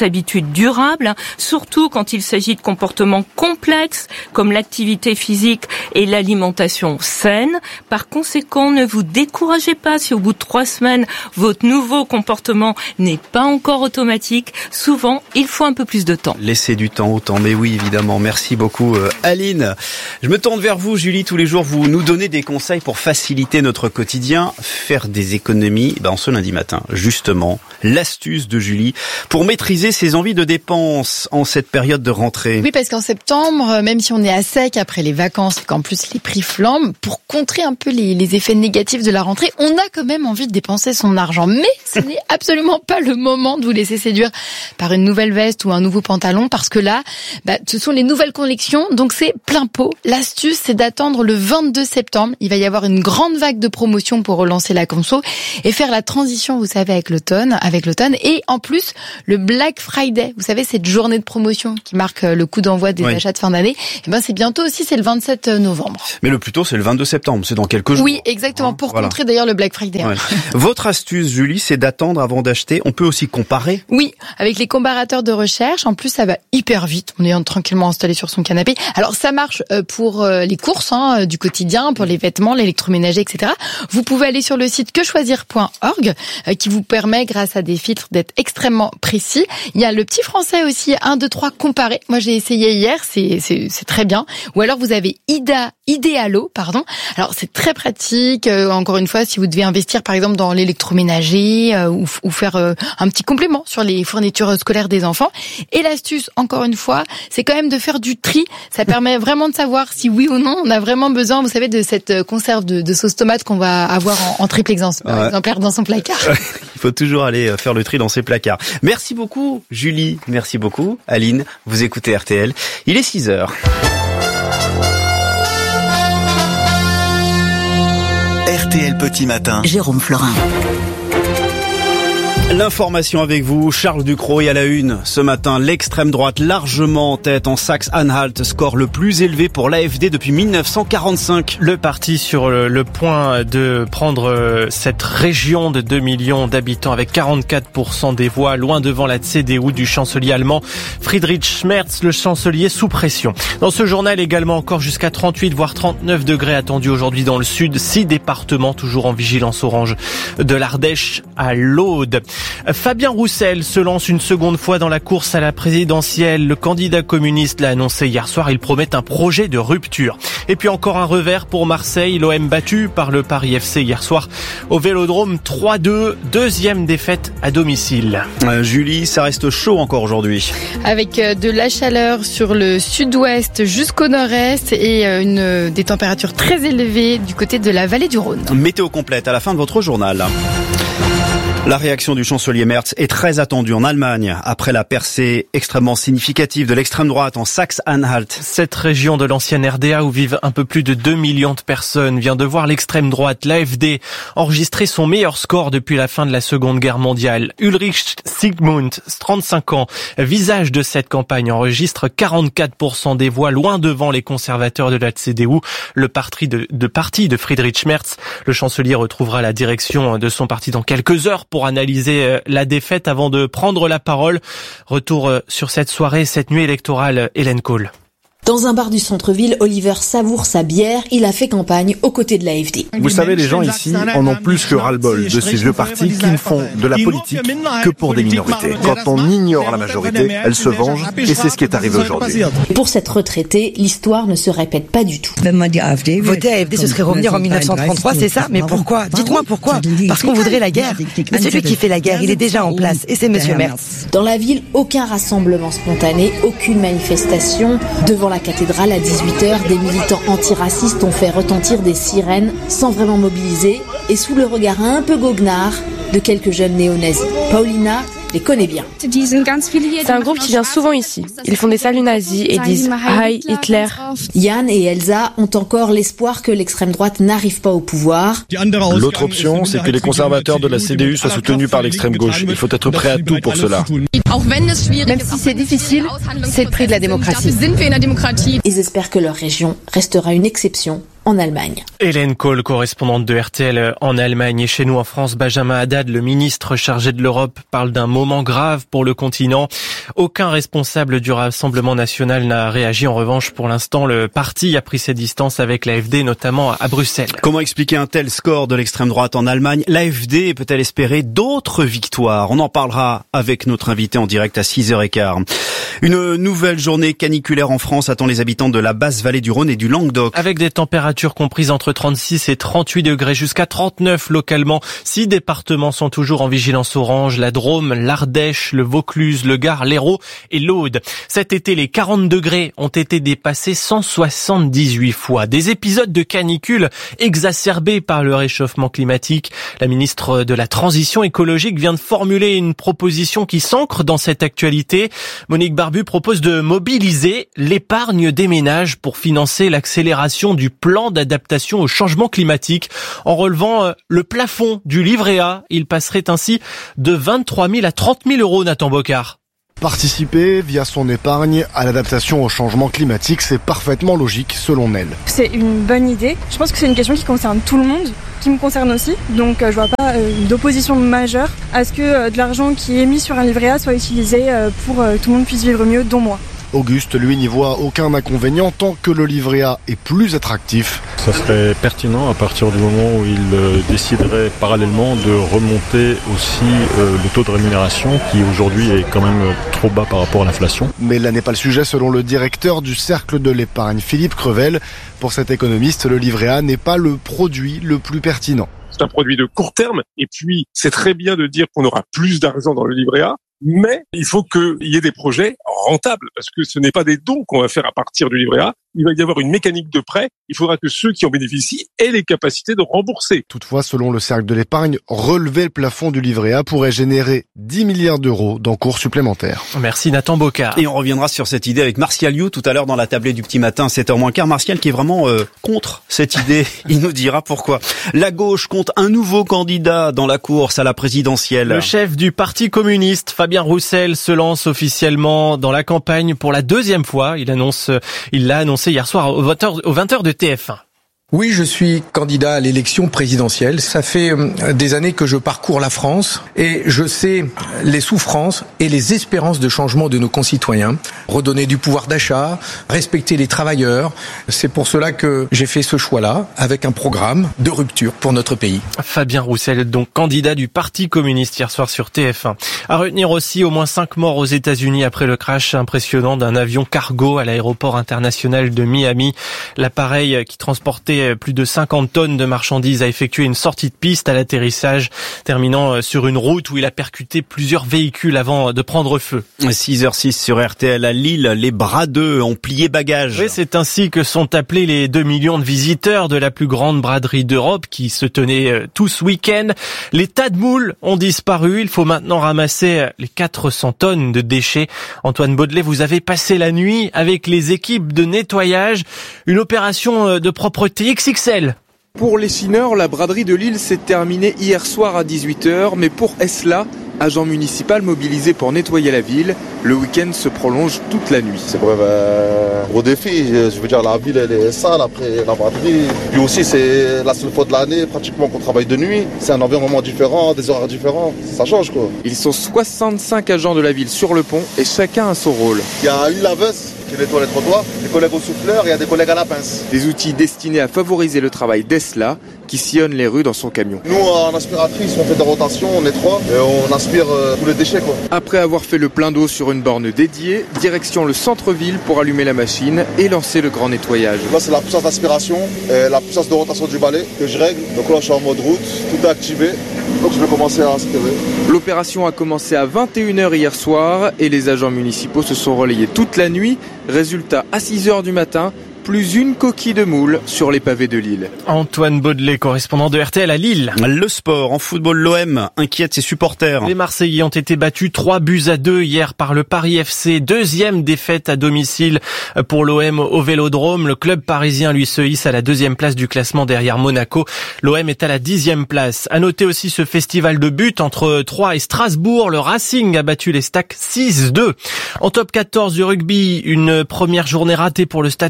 habitudes durables, surtout quand il s'agit de comportements complexes comme l'activité physique et l'alimentation saine. Par conséquent, ne vous découragez pas si au bout de 3 semaines, votre nouveau comportement n'est pas encore automatique. Souvent, il faut un peu plus de temps. Laissez du temps au temps, mais oui, évidemment. Merci beaucoup, Aline. Je me tourne vers vous, Julie. Tous les jours, vous nous donnez des conseils pour faciliter notre quotidien, faire des économies. En ce lundi matin, justement, l'astuce de Julie pour maîtriser ses envies de dépenses en cette période de rentrée. Oui, parce qu'en septembre, même si on est à sec après les vacances, qu'en plus les prix flambent, pour contrer un peu les effets négatifs de la rentrée, on a quand même envie de dépenser son argent. Mais ce n'est absolument pas le moment de vous laisser séduire par une nouvelle veste ou un nouveau pantalon, parce que là, ce sont les nouvelles collections, donc c'est plein pot. L'astuce, c'est d'attendre le 22 septembre. Il va y avoir une grande vague de promotions pour relancer la conso et faire la transition, vous savez, avec l'automne. Et en plus, le Black Friday, vous savez, cette journée de promotion qui marque le coup d'envoi des achats de fin d'année, c'est bientôt aussi, c'est le 27 novembre. Mais le plus tôt, c'est le 22 septembre, c'est dans quelques jours. Oui, exactement, pour contrer d'ailleurs le Black Friday. Ouais. Votre astuce, Julie, c'est d'attendre avant d'acheter. On peut aussi comparer. Oui, avec les comparateurs de recherche. En plus, ça va hyper vite. On est tranquillement installé sur son canapé. Alors, ça marche pour les courses du quotidien, pour les vêtements, l'électroménager, etc. Vous pouvez aller sur le site quechoisir.org qui vous permet, grâce à des filtres, d'être extrêmement précis. Il y a le petit français aussi, 1, 2, 3, comparer. Moi, j'ai essayé hier, c'est très bien. Ou alors, vous avez Idealo. Alors, c'est très pratique. Encore une fois, si vous devez investir, par exemple, dans l'électroménager ou faire un petit complément sur les fournitures scolaires des enfants. Et l'astuce, encore une fois, c'est quand même de faire du tri. Ça permet vraiment de savoir si oui ou non on a vraiment besoin, vous savez, de cette conserve de sauce tomate qu'on va avoir en triple exemplaire dans son placard. Il faut toujours aller faire le tri dans ses placards. Merci beaucoup, Julie. Merci beaucoup, Aline. Vous écoutez RTL. Il est 6h. RTL Petit Matin. Jérôme Florin. L'information avec vous, Charles Ducrot, et à la une ce matin, l'extrême droite largement en tête en Saxe-Anhalt, score le plus élevé pour l'AfD depuis 1945. Le parti sur le point de prendre cette région de 2 millions d'habitants avec 44% des voix, loin devant la CDU du chancelier allemand Friedrich Merz, le chancelier sous pression. Dans ce journal également, encore jusqu'à 38 voire 39 degrés attendus aujourd'hui dans le sud, 6 départements toujours en vigilance orange, de l'Ardèche à l'Aude. Fabien Roussel se lance une seconde fois dans la course à la présidentielle. Le candidat communiste l'a annoncé hier soir. Il promet un projet de rupture. Et puis encore un revers pour Marseille. L'OM battu par le Paris FC hier soir au Vélodrome 3-2. Deuxième défaite à domicile. Julie, ça reste chaud encore aujourd'hui. Avec de la chaleur sur le sud-ouest jusqu'au nord-est et des températures très élevées du côté de la vallée du Rhône. Météo complète à la fin de votre journal. La réaction du chancelier Merz est très attendue en Allemagne après la percée extrêmement significative de l'extrême droite en Saxe-Anhalt. Cette région de l'ancienne RDA où vivent un peu plus de 2 millions de personnes vient de voir l'extrême droite, l'AfD, enregistrer son meilleur score depuis la fin de la Seconde Guerre mondiale. Ulrich Sigmund, 35 ans, visage de cette campagne, enregistre 44% des voix, loin devant les conservateurs de la CDU, le parti de Friedrich Merz. Le chancelier retrouvera la direction de son parti dans quelques heures pour analyser la défaite avant de prendre la parole. Retour sur cette soirée, cette nuit électorale, Hélène Cole. Dans un bar du centre-ville, Oliver savoure sa bière. Il a fait campagne aux côtés de l'AfD. Vous savez, les gens ici en ont plus que ras-le-bol de ces vieux partis qui ne font de la politique que pour des minorités. Quand on ignore la majorité, elle se venge et c'est ce qui est arrivé aujourd'hui. Pour cette retraitée, l'histoire ne se répète pas du tout. Voter AfD, ce serait revenir en 1933, c'est ça? Mais pourquoi? Dites-moi pourquoi? Parce qu'on voudrait la guerre. Mais celui qui fait la guerre, il est déjà en place et c'est Monsieur Merz. Dans la ville, aucun rassemblement spontané, aucune manifestation. Devant la cathédrale à 18h, des militants antiracistes ont fait retentir des sirènes sans vraiment mobiliser et sous le regard un peu goguenard de quelques jeunes néo-nazis. Paulina les connaît bien. C'est un groupe qui vient souvent ici. Ils font des saluts nazis et disent « Heil Hitler ». Yann et Elsa ont encore l'espoir que l'extrême droite n'arrive pas au pouvoir. L'autre option, c'est que les conservateurs de la CDU soient soutenus par l'extrême gauche. Il faut être prêt à tout pour cela. Même si c'est difficile, c'est le prix de la démocratie. Ils espèrent que leur région restera une exception en Allemagne. Hélène Kohl, correspondante de RTL en Allemagne. Et chez nous en France, Benjamin Haddad, le ministre chargé de l'Europe, parle d'un moment grave pour le continent. Aucun responsable du Rassemblement national n'a réagi. En revanche, pour l'instant, le parti a pris ses distances avec l'AfD, notamment à Bruxelles. Comment expliquer un tel score de l'extrême droite en Allemagne? L'AfD peut-elle espérer d'autres victoires? On en parlera avec notre invité en direct à 6h15. Une nouvelle journée caniculaire en France attend les habitants de la basse vallée du Rhône et du Languedoc. Avec des températures comprises entre 36 et 38 degrés jusqu'à 39 localement. 6 départements sont toujours en vigilance orange. La Drôme, l'Ardèche, le Vaucluse, le Gard, l'Hérault et l'Aude. Cet été, les 40 degrés ont été dépassés 178 fois. Des épisodes de canicule exacerbés par le réchauffement climatique. La ministre de la Transition écologique vient de formuler une proposition qui s'ancre dans cette actualité. Monique Barbu propose de mobiliser l'épargne des ménages pour financer l'accélération du plan d'adaptation au changement climatique. En relevant le plafond du livret A, il passerait ainsi de 23 000 à 30 000 euros, Nathan Bocard. Participer via son épargne à l'adaptation au changement climatique, c'est parfaitement logique selon elle. C'est une bonne idée. Je pense que c'est une question qui concerne tout le monde, qui me concerne aussi. Donc je vois pas d'opposition majeure à ce que de l'argent qui est mis sur un livret A soit utilisé pour que tout le monde puisse vivre mieux, dont moi. Auguste, lui, n'y voit aucun inconvénient tant que le livret A est plus attractif. Ça serait pertinent à partir du moment où il déciderait parallèlement de remonter aussi le taux de rémunération qui aujourd'hui est quand même trop bas par rapport à l'inflation. Mais là n'est pas le sujet selon le directeur du Cercle de l'épargne, Philippe Crevel. Pour cet économiste, le livret A n'est pas le produit le plus pertinent. C'est un produit de court terme et puis c'est très bien de dire qu'on aura plus d'argent dans le livret A. Mais il faut qu'il y ait des projets rentables, parce que ce n'est pas des dons qu'on va faire à partir du livret A. Il va y avoir une mécanique de prêt. Il faudra que ceux qui en bénéficient aient les capacités de rembourser. Toutefois, selon le Cercle de l'épargne, relever le plafond du livret A pourrait générer 10 milliards d'euros d'encours supplémentaires. Merci Nathan Bocard. Et on reviendra sur cette idée avec Martial You tout à l'heure dans la tablée du petit matin, 7h moins quart. Martial qui est vraiment contre cette idée. Il nous dira pourquoi. La gauche compte un nouveau candidat dans la course à la présidentielle. Le chef du Parti communiste, Fabien Roussel, se lance officiellement dans la campagne pour la deuxième fois. Il l'a annoncé hier soir aux 20h de TF1. Oui, je suis candidat à l'élection présidentielle. Ça fait des années que je parcours la France et je sais les souffrances et les espérances de changement de nos concitoyens. Redonner du pouvoir d'achat, respecter les travailleurs. C'est pour cela que j'ai fait ce choix-là avec un programme de rupture pour notre pays. Fabien Roussel, donc candidat du Parti communiste hier soir sur TF1. À retenir aussi au moins 5 morts aux États-Unis après le crash impressionnant d'un avion cargo à l'aéroport international de Miami. L'appareil qui transportait plus de 50 tonnes de marchandises a effectué une sortie de piste à l'atterrissage, terminant sur une route où il a percuté plusieurs véhicules avant de prendre feu. 6h06 sur RTL à Lille, les bradeux ont plié bagages. Oui, c'est ainsi que sont appelés les 2 millions de visiteurs de la plus grande braderie d'Europe qui se tenait tout ce week-end. Les tas de moules ont disparu. Il faut maintenant ramasser les 400 tonnes de déchets. Antoine Baudelet, vous avez passé la nuit avec les équipes de nettoyage. Une opération de propreté XXL. Pour les chineurs, la braderie de Lille s'est terminée hier soir à 18h, mais pour Esla, agent municipal mobilisé pour nettoyer la ville, le week-end se prolonge toute la nuit. C'est quand même un gros défi, je veux dire la ville elle est sale après la braderie, puis aussi c'est la seule fois de l'année pratiquement qu'on travaille de nuit, c'est un environnement différent, des horaires différents, ça change quoi. Ils sont 65 agents de la ville sur le pont et chacun a son rôle. Il y a une laveuse qui nettoie les trottoirs, des collègues au souffleur et il y a des collègues à la pince. Des outils destinés à favoriser le travail d'Esla qui sillonne les rues dans son camion. Nous en aspiratrice on fait des rotations, on nettoie et on aspire tous les déchets quoi. Après avoir fait le plein d'eau sur une borne dédiée, direction le centre-ville pour allumer la machine et lancer le grand nettoyage. Là c'est la puissance d'aspiration et la puissance de rotation du balai que je règle. Donc là je suis en mode route, tout est activé. Donc je vais commencer à aspirer. L'opération a commencé à 21h hier soir et les agents municipaux se sont relayés toute la nuit. Résultat, à 6h du matin, plus une coquille de moule sur les pavés de Lille. Antoine Baudelet, correspondant de RTL à Lille. Le sport, en football, l'OM inquiète ses supporters. Les Marseillais ont été battus 3-2 hier par le Paris FC. Deuxième défaite à domicile pour l'OM au Vélodrome. Le club parisien, lui, se hisse à la 2e place du classement derrière Monaco. L'OM est à la 10e place. À noter aussi ce festival de buts entre Troyes et Strasbourg. Le Racing a battu les Stacks 6-2. En top 14 du rugby, une première journée ratée pour le Stade Toulousain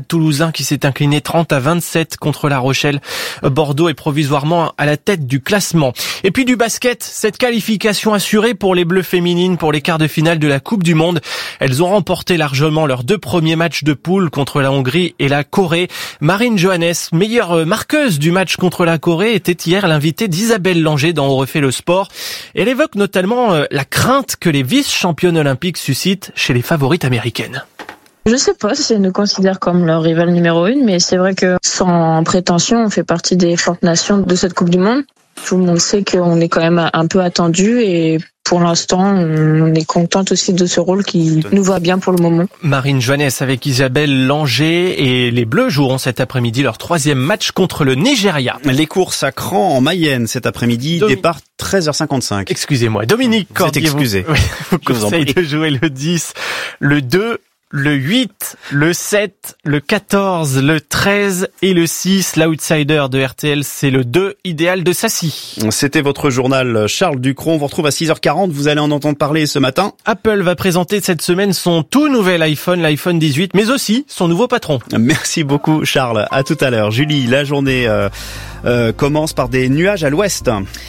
Toulousain qui s'est incliné 30-27 contre La Rochelle. Bordeaux est provisoirement à la tête du classement. Et puis du basket, cette qualification assurée pour les Bleus féminines pour les quarts de finale de la Coupe du Monde. Elles ont remporté largement leurs 2 premiers matchs de poule contre la Hongrie et la Corée. Marine Johannes, meilleure marqueuse du match contre la Corée, était hier l'invitée d'Isabelle Langer dans On refait le sport. Elle évoque notamment la crainte que les vice-championnes olympiques suscitent chez les favorites américaines. Je sais pas si elles nous considèrent comme leur rival numéro 1, mais c'est vrai que sans prétention, on fait partie des fortes nations de cette Coupe du Monde. Tout le monde sait qu'on est quand même un peu attendu et pour l'instant, on est contente aussi de ce rôle qui nous va bien pour le moment. Marine Johannes avec Isabelle Langer et les Bleus joueront cet après-midi leur 3e match contre le Nigeria. Les courses à Cran en Mayenne cet après-midi, départ 13h55. Excusez-moi, Dominique Cordier, excusez. vous conseille de jouer le 10, le 2, le 8, le 7, le 14, le 13 et le 6. L'outsider de RTL, c'est le 2, idéal de Sassy. C'était votre journal Charles Ducrot. On vous retrouve à 6h40. Vous allez en entendre parler ce matin. Apple va présenter cette semaine son tout nouvel iPhone, l'iPhone 18, mais aussi son nouveau patron. Merci beaucoup Charles. À tout à l'heure. Julie, la journée commence par des nuages à l'ouest.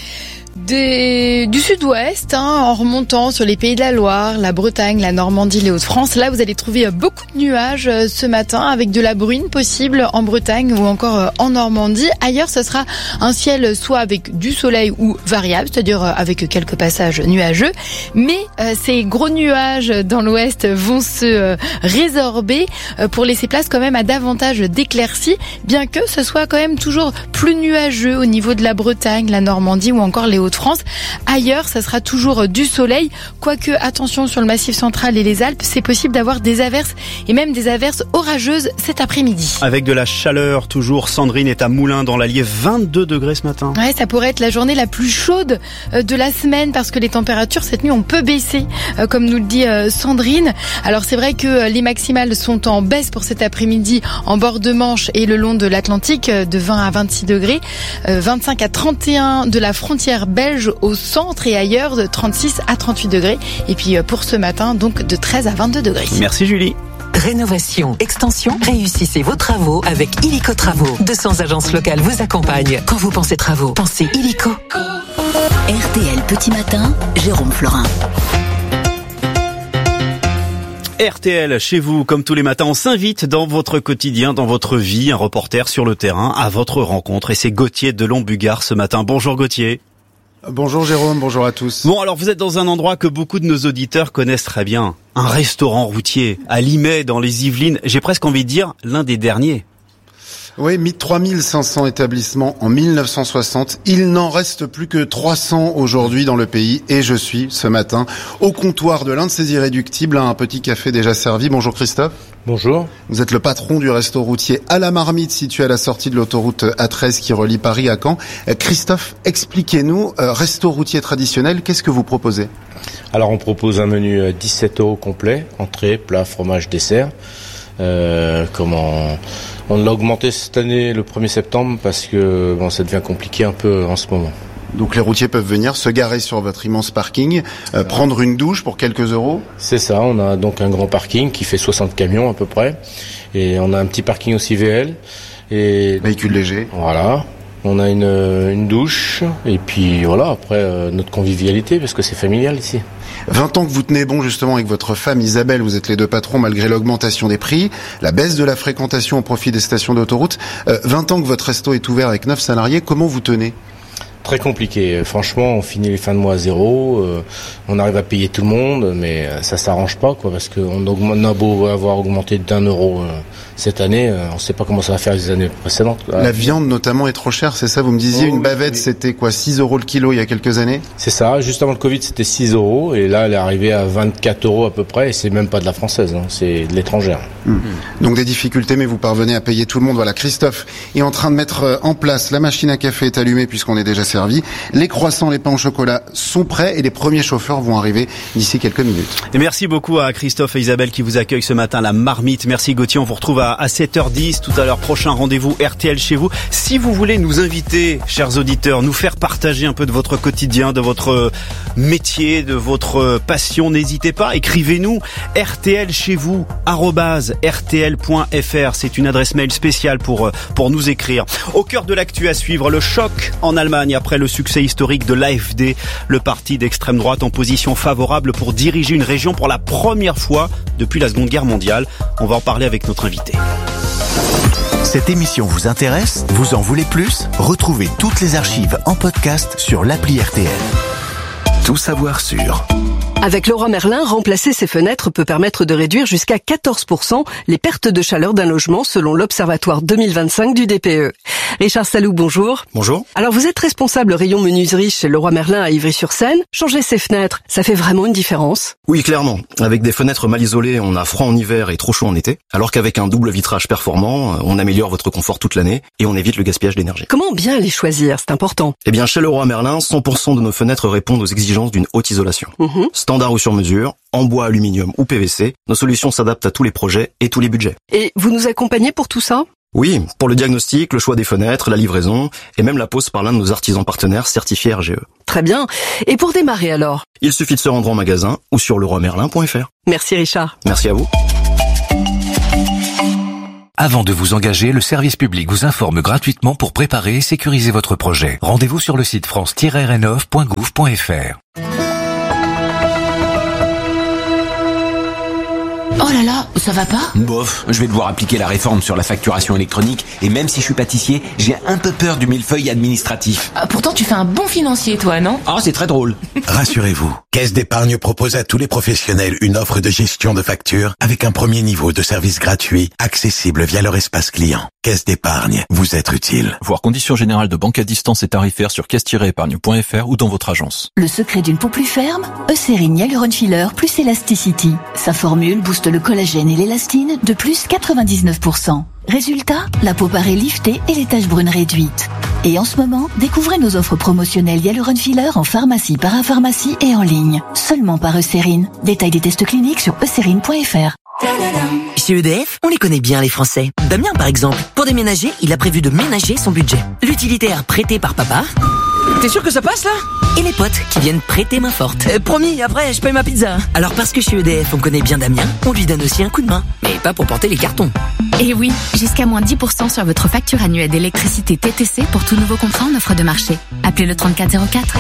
Du sud-ouest, en remontant sur les Pays de la Loire, la Bretagne, la Normandie, les Hauts-de-France. Là, vous allez trouver beaucoup de nuages ce matin avec de la bruine possible en Bretagne ou encore en Normandie. Ailleurs, ce sera un ciel soit avec du soleil ou variable, c'est-à-dire avec quelques passages nuageux. Mais ces gros nuages dans l'ouest vont se résorber pour laisser place quand même à davantage d'éclaircies, bien que ce soit quand même toujours plus nuageux au niveau de la Bretagne, la Normandie ou encore les Hauts-de-France. Ailleurs, ça sera toujours du soleil, quoique attention sur le Massif central et les Alpes, c'est possible d'avoir des averses et même des averses orageuses cet après-midi. Avec de la chaleur toujours, Sandrine est à Moulins dans l'Allier, 22 degrés ce matin. Ouais, ça pourrait être la journée la plus chaude de la semaine parce que les températures cette nuit ont peu baissé, comme nous le dit Sandrine. Alors c'est vrai que les maximales sont en baisse pour cet après-midi en bord de Manche et le long de l'Atlantique, de 20 à 26 degrés, 25 à 31 de la frontière belge au centre et ailleurs, de 36 à 38 degrés. Et puis pour ce matin, donc de 13 à 22 degrés. Merci Julie. Rénovation, extension, réussissez vos travaux avec Illico Travaux. 200 agences locales vous accompagnent. Quand vous pensez travaux, pensez Illico. RTL Petit Matin, Jérôme Florin. RTL, chez vous, comme tous les matins, on s'invite dans votre quotidien, dans votre vie, un reporter sur le terrain, à votre rencontre. Et c'est Gauthier Delon-Bugard ce matin. Bonjour Gauthier. Bonjour Jérôme, bonjour à tous. Bon, alors vous êtes dans un endroit que beaucoup de nos auditeurs connaissent très bien. Un restaurant routier, à Limay, dans les Yvelines. J'ai presque envie de dire l'un des derniers. Oui, 3500 établissements en 1960. Il n'en reste plus que 300 aujourd'hui dans le pays. Et je suis, ce matin, au comptoir de l'un de ces irréductibles, à un petit café déjà servi. Bonjour Christophe. Bonjour. Vous êtes le patron du resto routier à la Marmite, situé à la sortie de l'autoroute A13 qui relie Paris à Caen. Christophe, expliquez-nous, resto routier traditionnel, qu'est-ce que vous proposez ? Alors on propose un menu 17 € complet, entrée, plat, fromage, dessert. On l'a augmenté cette année le 1er septembre parce que ça devient compliqué un peu en ce moment. Donc les routiers peuvent venir se garer sur votre immense parking, prendre une douche pour quelques euros. C'est ça, on a donc un grand parking qui fait 60 camions à peu près. Et on a un petit parking aussi VL. Et véhicule léger. Voilà. On a une douche et puis voilà, après notre convivialité parce que c'est familial ici. 20 ans que vous tenez bon justement avec votre femme Isabelle, vous êtes les deux patrons malgré l'augmentation des prix, la baisse de la fréquentation au profit des stations d'autoroute. 20 ans que votre resto est ouvert avec 9 salariés, comment vous tenez ? Très compliqué. Franchement, on finit les fins de mois à zéro. On arrive à payer tout le monde, mais ça s'arrange pas, parce qu'on a beau avoir augmenté d'1 euro cette année, on sait pas comment ça va faire les années précédentes. La viande notamment est trop chère, c'est ça? Vous me disiez, une bavette, c'était quoi, 6 € le kilo il y a quelques années? C'est ça. Juste avant le Covid, c'était 6 € et là, elle est arrivée à 24 € à peu près. Et c'est même pas de la française, c'est de l'étrangère. Donc des difficultés, mais vous parvenez à payer tout le monde. Voilà, Christophe est en train de mettre en place. La machine à café est allumée puisqu'on est déjà 7 servis. Les croissants, les pains au chocolat sont prêts et les premiers chauffeurs vont arriver d'ici quelques minutes. Et merci beaucoup à Christophe et Isabelle qui vous accueillent ce matin, la marmite. Merci Gauthier, on vous retrouve à 7h10 tout à l'heure. Prochain rendez-vous RTL chez vous. Si vous voulez nous inviter, chers auditeurs, nous faire partager un peu de votre quotidien, de votre métier, de votre passion, n'hésitez pas, écrivez-nous RTL chez vous @rtl.fr. C'est une adresse mail spéciale pour nous écrire. Au cœur de l'actu à suivre, le choc en Allemagne après le succès historique de l'AfD, le parti d'extrême droite en position favorable pour diriger une région pour la première fois depuis la Seconde Guerre mondiale. On va en parler avec notre invité. Cette émission vous intéresse ? Vous en voulez plus ? Retrouvez toutes les archives en podcast sur l'appli RTL. Tout savoir sur... Avec Leroy Merlin, remplacer ses fenêtres peut permettre de réduire jusqu'à 14% les pertes de chaleur d'un logement selon l'Observatoire 2025 du DPE. Richard Salou, bonjour. Bonjour. Alors vous êtes responsable rayon menuiserie chez Leroy Merlin à Ivry-sur-Seine. Changer ses fenêtres, ça fait vraiment une différence ? Oui, clairement. Avec des fenêtres mal isolées, on a froid en hiver et trop chaud en été. Alors qu'avec un double vitrage performant, on améliore votre confort toute l'année et on évite le gaspillage d'énergie. Comment bien les choisir ? C'est important. Eh bien, chez Leroy Merlin, 100% de nos fenêtres répondent aux exigences d'une haute isolation. Standard ou sur mesure, en bois, aluminium ou PVC, nos solutions s'adaptent à tous les projets et tous les budgets. Et vous nous accompagnez pour tout ça ? Oui, pour le diagnostic, le choix des fenêtres, la livraison et même la pose par l'un de nos artisans partenaires certifiés RGE. Très bien. Et pour démarrer alors ? Il suffit de se rendre en magasin ou sur leroymerlin.fr. Merci Richard. Merci à vous. Avant de vous engager, le service public vous informe gratuitement pour préparer et sécuriser votre projet. Rendez-vous sur le site france-rnov.gouv.fr. Oh là là, ça va pas ? Bof, je vais devoir appliquer la réforme sur la facturation électronique et même si je suis pâtissier, j'ai un peu peur du millefeuille administratif. Pourtant tu fais un bon financier toi, non ? Ah, c'est très drôle. Rassurez-vous, Caisse d'épargne propose à tous les professionnels une offre de gestion de factures avec un premier niveau de service gratuit, accessible via leur espace client. Caisse d'épargne, vous être utile. Voir conditions générales de banque à distance et tarifaires sur caisse-épargne.fr ou dans votre agence. Le secret d'une peau plus ferme ? Eucérine Hyaluron Filler plus Elasticity. Sa formule booste le collagène et l'élastine de plus 99%. Résultat, la peau paraît liftée et les taches brunes réduites. Et en ce moment, découvrez nos offres promotionnelles Hyaluron Filler en pharmacie, parapharmacie et en ligne. Seulement par Eucérine. Détail des tests cliniques sur eucérine.fr. Chez EDF, on les connaît bien les Français. Damien par exemple, pour déménager, il a prévu de ménager son budget. L'utilitaire prêté par papa. T'es sûr que ça passe là ? Et les potes qui viennent prêter main forte. Promis, après je paye ma pizza. Alors parce que chez EDF on connaît bien Damien, on lui donne aussi un coup de main. Mais pas pour porter les cartons. Et oui, jusqu'à moins 10% sur votre facture annuelle d'électricité TTC pour tout nouveau contrat en offre de marché. Appelez le 3404.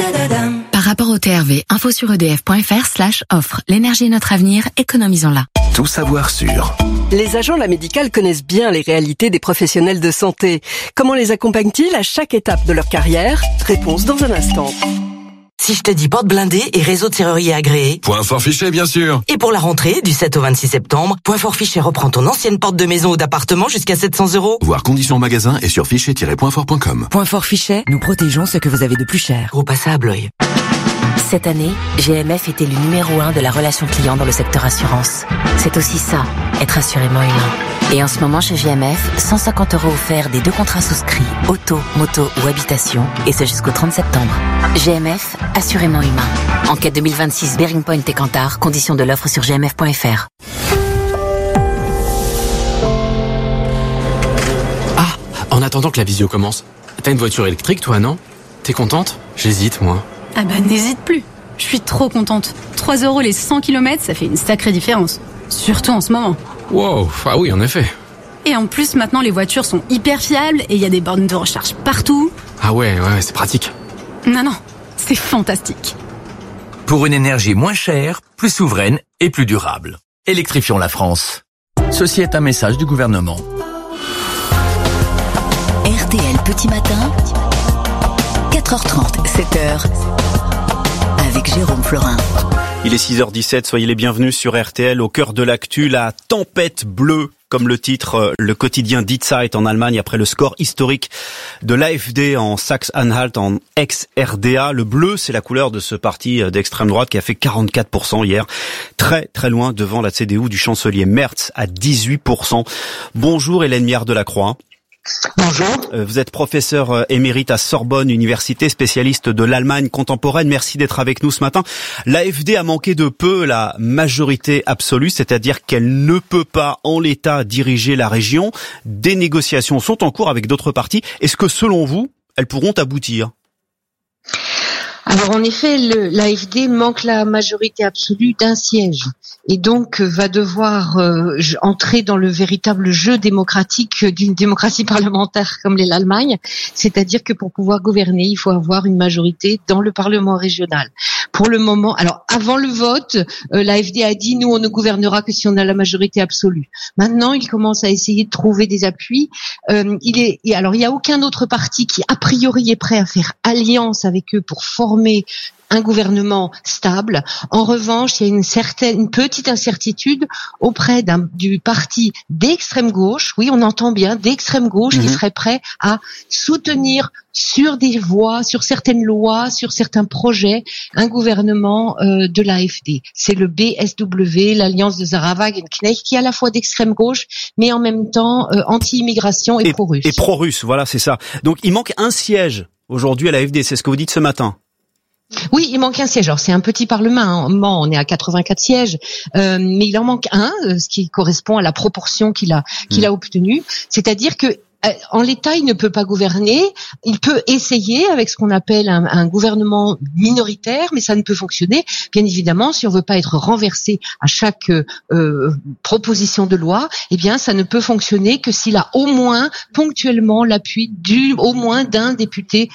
Par rapport au TRV, info sur edf.fr/offre. L'énergie est notre avenir, économisons-la. Tout savoir sur... Les agents de la médicale connaissent bien les réalités des professionnels de santé. Comment les accompagnent-ils à chaque étape de leur carrière ? Réponse dans un instant. Si je te dis porte blindée et réseau de serrurier agréé. Point fort Fichet, bien sûr. Et pour la rentrée, du 7 au 26 septembre, Point fort Fichet reprend ton ancienne porte de maison ou d'appartement jusqu'à 700 €. Voir conditions en magasin et sur fichet-pointfort.com. Point fort Fichet, nous protégeons ce que vous avez de plus cher. Groupe ASSA Abloy. Cette année, GMF était le numéro 1 de la relation client dans le secteur assurance. C'est aussi ça, être assurément humain. Et en ce moment chez GMF, 150 € offerts des 2 contrats souscrits, auto, moto ou habitation, et c'est jusqu'au 30 septembre. GMF, assurément humain. Enquête 2026 Bearing Point et Kantar, conditions de l'offre sur gmf.fr. Ah, en attendant que la visio commence, t'as une voiture électrique toi, non ? T'es contente ? J'hésite moi. Ah bah n'hésite plus, je suis trop contente. 3 € les 100 km, ça fait une sacrée différence. Surtout en ce moment. Wow, ah oui en effet. Et en plus maintenant les voitures sont hyper fiables et il y a des bornes de recharge partout. Ah ouais, c'est pratique. Non, c'est fantastique. Pour une énergie moins chère, plus souveraine et plus durable. Électrifions la France. Ceci est un message du gouvernement. RTL Petit Matin, 4h30, 7h, avec Jérôme Florin. Il est 6h17, soyez les bienvenus sur RTL. Au cœur de l'actu, la tempête bleue, comme le titre le quotidien Die Zeit en Allemagne après le score historique de l'AfD en Saxe-Anhalt, en ex-RDA. Le bleu, c'est la couleur de ce parti d'extrême droite qui a fait 44% hier, très très loin devant la CDU du chancelier Merz à 18%. Bonjour Hélène Miard de la Croix. Bonjour. Vous êtes professeur émérite à Sorbonne Université, spécialiste de l'Allemagne contemporaine. Merci d'être avec nous ce matin. L'AfD a manqué de peu la majorité absolue, c'est-à-dire qu'elle ne peut pas en l'état diriger la région. Des négociations sont en cours avec d'autres partis. Est-ce que selon vous, elles pourront aboutir ? Alors en effet, l'AfD manque la majorité absolue d'un siège et donc va devoir entrer dans le véritable jeu démocratique d'une démocratie parlementaire comme l'est l'Allemagne, c'est-à-dire que pour pouvoir gouverner, il faut avoir une majorité dans le Parlement régional. Pour le moment, alors avant le vote, l'AfD a dit nous on ne gouvernera que si on a la majorité absolue. Maintenant, il commence à essayer de trouver des appuis. Il y a aucun autre parti qui a priori est prêt à faire alliance avec eux pour former un gouvernement stable. En revanche, il y a une petite incertitude auprès du parti d'extrême gauche. Oui, on entend bien d'extrême gauche qui serait prêt à soutenir sur des voies, sur certaines lois, sur certains projets, un gouvernement de l'AfD. C'est le BSW, l'alliance de Sarah Wagenknecht, qui est à la fois d'extrême gauche, mais en même temps anti-immigration et pro-russe. Et pro-russe, voilà, c'est ça. Donc il manque un siège aujourd'hui à l'AfD, c'est ce que vous dites ce matin. Oui, il manque un siège. Alors c'est un petit parlement, on est à 84 sièges, mais il en manque un, ce qui correspond à la proportion qu'il a obtenue. C'est-à-dire que en l'état, il ne peut pas gouverner. Il peut essayer avec ce qu'on appelle un gouvernement minoritaire, mais ça ne peut fonctionner, bien évidemment, si on veut pas être renversé à chaque proposition de loi. Eh bien, ça ne peut fonctionner que s'il a au moins ponctuellement l'appui au moins d'un député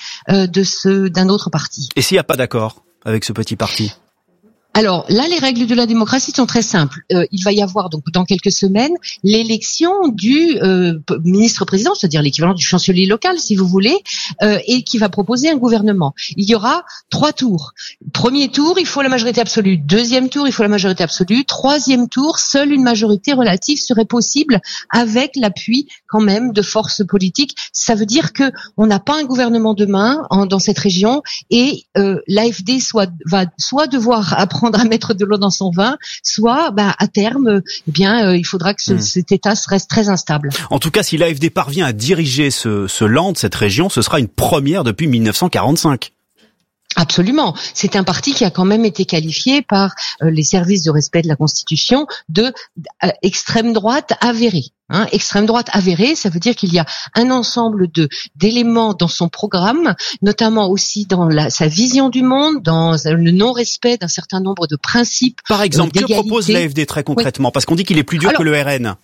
d'un autre parti. Et s'il n'y a pas d'accord avec ce petit parti ? Alors là, les règles de la démocratie sont très simples. Il va y avoir donc dans quelques semaines l'élection du ministre-président, c'est-à-dire l'équivalent du chancelier local, si vous voulez, et qui va proposer un gouvernement. Il y aura 3 tours. Premier tour, il faut la majorité absolue. Deuxième tour, il faut la majorité absolue. Troisième tour, seule une majorité relative serait possible avec l'appui quand même de forces politiques. Ça veut dire que on n'a pas un gouvernement demain dans cette région et l'AfD va soit devoir apprendre à mettre de l'eau dans son vin, soit à terme, il faudra que cet État reste très instable. En tout cas, si l'AfD parvient à diriger ce Land, cette région, ce sera une première depuis 1945. Absolument. C'est un parti qui a quand même été qualifié par les services de respect de la Constitution de extrême droite avérée. Extrême droite avérée, ça veut dire qu'il y a un ensemble d'éléments dans son programme, notamment aussi dans sa vision du monde, dans le non-respect d'un certain nombre de principes. Par exemple, que propose l'AfD très concrètement ? Parce qu'on dit qu'il est plus dur que le RN.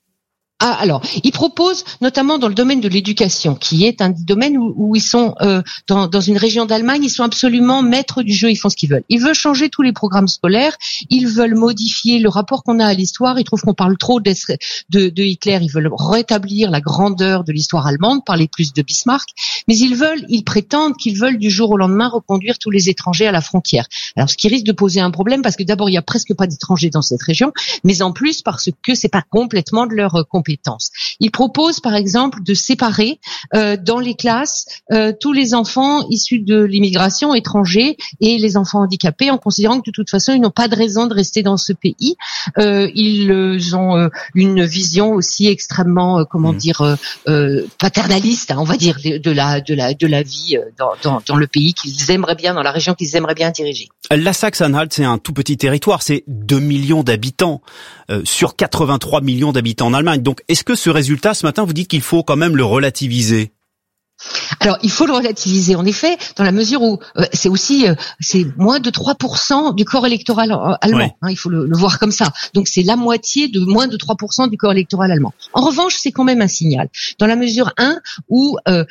Alors, ils proposent notamment dans le domaine de l'éducation, qui est un domaine où ils sont dans une région d'Allemagne, ils sont absolument maîtres du jeu, ils font ce qu'ils veulent. Ils veulent changer tous les programmes scolaires, ils veulent modifier le rapport qu'on a à l'histoire, ils trouvent qu'on parle trop de Hitler, ils veulent rétablir la grandeur de l'histoire allemande, parler plus de Bismarck, mais ils prétendent qu'ils veulent du jour au lendemain reconduire tous les étrangers à la frontière. Alors, ce qui risque de poser un problème, parce que d'abord, il y a presque pas d'étrangers dans cette région, mais en plus parce que c'est pas complètement de leur compétence. Il propose par exemple de séparer dans les classes tous les enfants issus de l'immigration étrangers et les enfants handicapés en considérant que de toute façon ils n'ont pas de raison de rester dans ce pays. Ils ont une vision aussi extrêmement paternaliste, on va dire, de la vie dans le pays qu'ils aimeraient bien, dans la région qu'ils aimeraient bien diriger. La Saxe-Anhalt, c'est un tout petit territoire, c'est 2 millions d'habitants sur 83 millions d'habitants en Allemagne. Donc, est-ce que ce résultat, ce matin, vous dites qu'il faut quand même le relativiser ? Alors, il faut le relativiser, en effet, dans la mesure où c'est moins de 3% du corps électoral allemand. Il faut le voir comme ça. Donc, c'est la moitié de moins de 3% du corps électoral allemand. En revanche, c'est quand même un signal. Dans la mesure 1 où il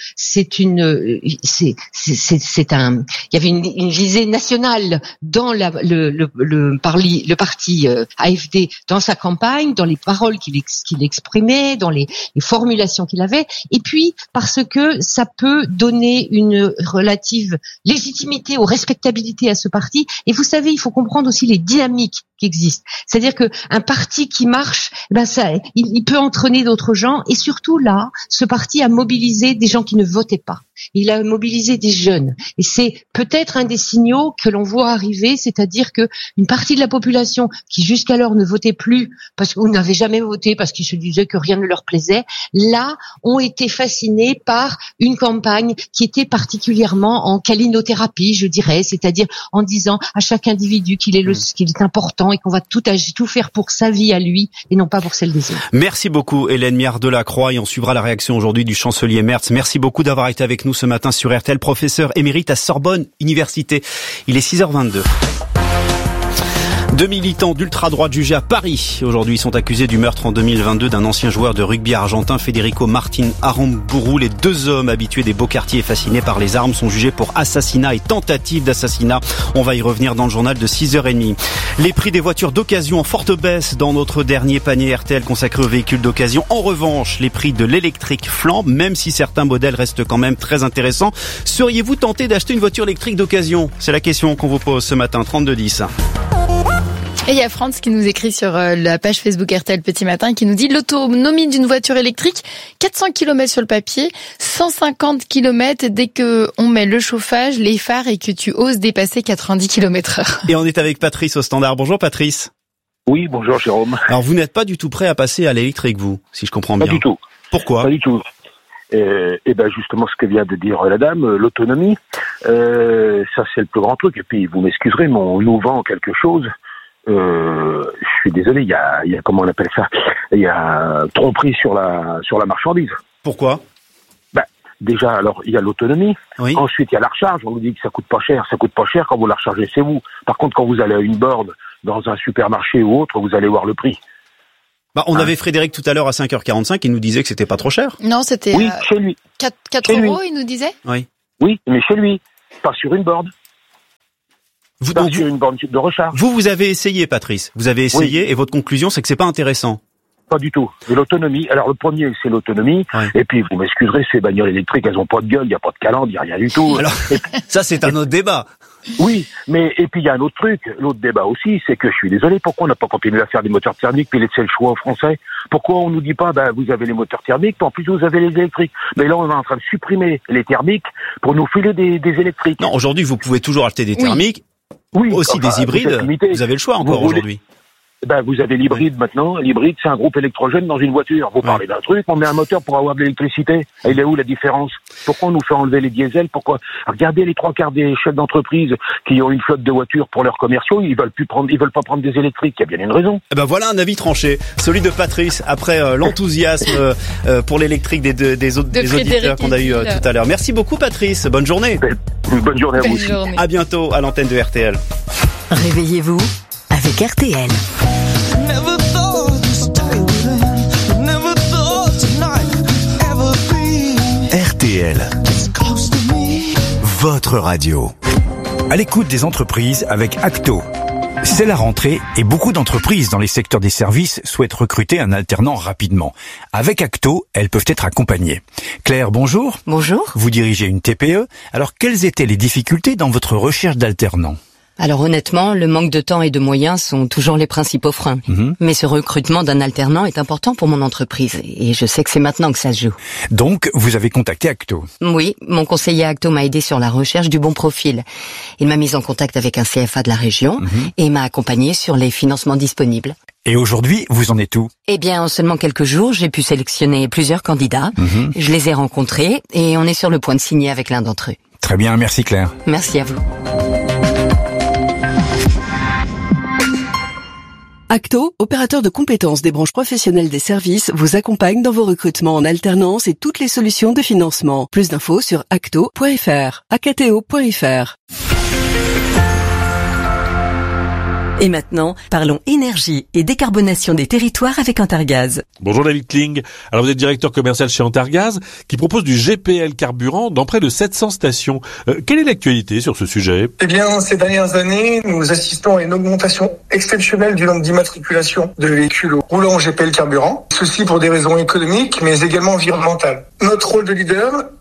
y avait une visée nationale dans le parti AfD dans sa campagne, dans les paroles qu'il exprimait, dans les formulations qu'il avait, et puis parce que ça peut donner une relative légitimité ou respectabilité à ce parti. Et vous savez, il faut comprendre aussi les dynamiques qui existent. C'est-à-dire que un parti qui marche, il peut entraîner d'autres gens. Et surtout là, ce parti a mobilisé des gens qui ne votaient pas. Il a mobilisé des jeunes. Et c'est peut-être un des signaux que l'on voit arriver, c'est-à-dire que une partie de la population qui jusqu'alors ne votait plus parce qu'on n'avait jamais voté parce qu'ils se disaient que rien ne leur plaisait, là, ont été fascinés par une campagne qui était particulièrement en câlinothérapie, je dirais, c'est-à-dire en disant à chaque individu qu'il est important et qu'on va tout faire pour sa vie à lui et non pas pour celle des autres. Merci beaucoup Hélène Miard-Delacroix et on suivra la réaction aujourd'hui du chancelier Merz. Merci beaucoup d'avoir été avec nous ce matin sur RTL, professeur émérite à Sorbonne Université. Il est 6h22. 2 militants d'ultra-droite jugés à Paris aujourd'hui sont accusés du meurtre en 2022 d'un ancien joueur de rugby argentin, Federico Martin Aramburu. Les 2 hommes habitués des beaux quartiers et fascinés par les armes sont jugés pour assassinat et tentative d'assassinat. On va y revenir dans le journal de 6h30. Les prix des voitures d'occasion en forte baisse dans notre dernier panier RTL consacré aux véhicules d'occasion. En revanche, les prix de l'électrique flambent, même si certains modèles restent quand même très intéressants. Seriez-vous tenté d'acheter une voiture électrique d'occasion ? C'est la question qu'on vous pose ce matin, 3210. Et il y a France qui nous écrit sur la page Facebook RTL Petit Matin qui nous dit l'autonomie d'une voiture électrique, 400 km sur le papier, 150 km dès que on met le chauffage, les phares et que tu oses dépasser 90 km/h. Et on est avec Patrice au standard. Bonjour Patrice. Oui, bonjour Jérôme. Alors vous n'êtes pas du tout prêt à passer à l'électrique, vous, si je comprends bien. Pas du tout. Pourquoi ? Pas du tout. Et ben justement ce que vient de dire la dame, l'autonomie, ça c'est le plus grand truc. Et puis vous m'excuserez, mais on nous vend quelque chose. Je suis désolé, il y a comment on appelle ça, il y a tromperie sur la marchandise. Pourquoi? Déjà, alors il y a l'autonomie. Oui. Ensuite il y a la recharge. On vous dit que ça coûte pas cher quand vous la rechargez, c'est vous. Par contre, quand vous allez à une borne dans un supermarché ou autre, vous allez voir le prix. On avait Frédéric tout à l'heure à 5h45, il nous disait que c'était pas trop cher. Non, c'était chez lui. 4 chez euros, lui. il nous disait. Oui, mais chez lui, pas sur une borne. Sur une borne de recharge. Vous avez essayé, Patrice. Vous avez essayé et votre conclusion, c'est que c'est pas intéressant. Pas du tout. Et l'autonomie. Alors le premier, c'est l'autonomie. Et puis vous m'excuserez, ces bagnoles électriques, elles ont pas de gueule, il y a pas de calandre, il y a rien du tout. Alors ça, c'est un autre débat. Oui, mais et puis il y a un autre truc, l'autre débat aussi, c'est que je suis désolé, pourquoi on n'a pas continué à faire des moteurs thermiques puis laisser le choix aux Français? Pourquoi on nous dit pas, vous avez les moteurs thermiques, puis en plus vous avez les électriques? Mais là, on est en train de supprimer les thermiques pour nous filer des électriques. Non, aujourd'hui, vous pouvez toujours acheter des thermiques. Oui, aussi des hybrides. Vous avez le choix encore aujourd'hui. Vous avez l'hybride maintenant. L'hybride, c'est un groupe électrogène dans une voiture. Vous parlez d'un truc, on met un moteur pour avoir de l'électricité. Et il est où la différence? Pourquoi on nous fait enlever les diesels? Pourquoi? Regardez les 3/4 des chefs d'entreprise qui ont une flotte de voitures pour leurs commerciaux, ils veulent pas prendre des électriques. Il y a bien une raison. Voilà un avis tranché. Celui de Patrice, après l'enthousiasme pour l'électrique des auditeurs qu'on a eu tout à l'heure. Merci beaucoup Patrice. Bonne journée. Bonne journée à vous aussi. À bientôt à l'antenne de RTL. Réveillez-vous avec RTL. RTL, votre radio. À l'écoute des entreprises avec Acto. C'est la rentrée et beaucoup d'entreprises dans les secteurs des services souhaitent recruter un alternant rapidement. Avec Acto, elles peuvent être accompagnées. Claire, bonjour. Bonjour. Vous dirigez une TPE. Alors, quelles étaient les difficultés dans votre recherche d'alternants ? Alors honnêtement, le manque de temps et de moyens sont toujours les principaux freins. Mais ce recrutement d'un alternant est important pour mon entreprise et je sais que c'est maintenant que ça se joue. Donc, vous avez contacté Acto? Oui, mon conseiller Acto m'a aidé sur la recherche du bon profil. Il m'a mis en contact avec un CFA de la région et m'a accompagné sur les financements disponibles. Et aujourd'hui, vous en êtes où? Eh bien, en seulement quelques jours, j'ai pu sélectionner plusieurs candidats. Je les ai rencontrés et on est sur le point de signer avec l'un d'entre eux. Très bien, merci Claire. Merci à vous. Acto, opérateur de compétences des branches professionnelles des services, vous accompagne dans vos recrutements en alternance et toutes les solutions de financement. Plus d'infos sur acto.fr, acto.fr. Et maintenant, parlons énergie et décarbonation des territoires avec Antargaz. Bonjour David Kling. Alors vous êtes directeur commercial chez Antargaz qui propose du GPL carburant dans près de 700 stations. Quelle est l'actualité sur ce sujet? Eh bien, ces dernières années, nous assistons à une augmentation exceptionnelle du nombre d'immatriculations de véhicules roulant en GPL carburant. Ceci pour des raisons économiques, mais également environnementales. Notre rôle de leader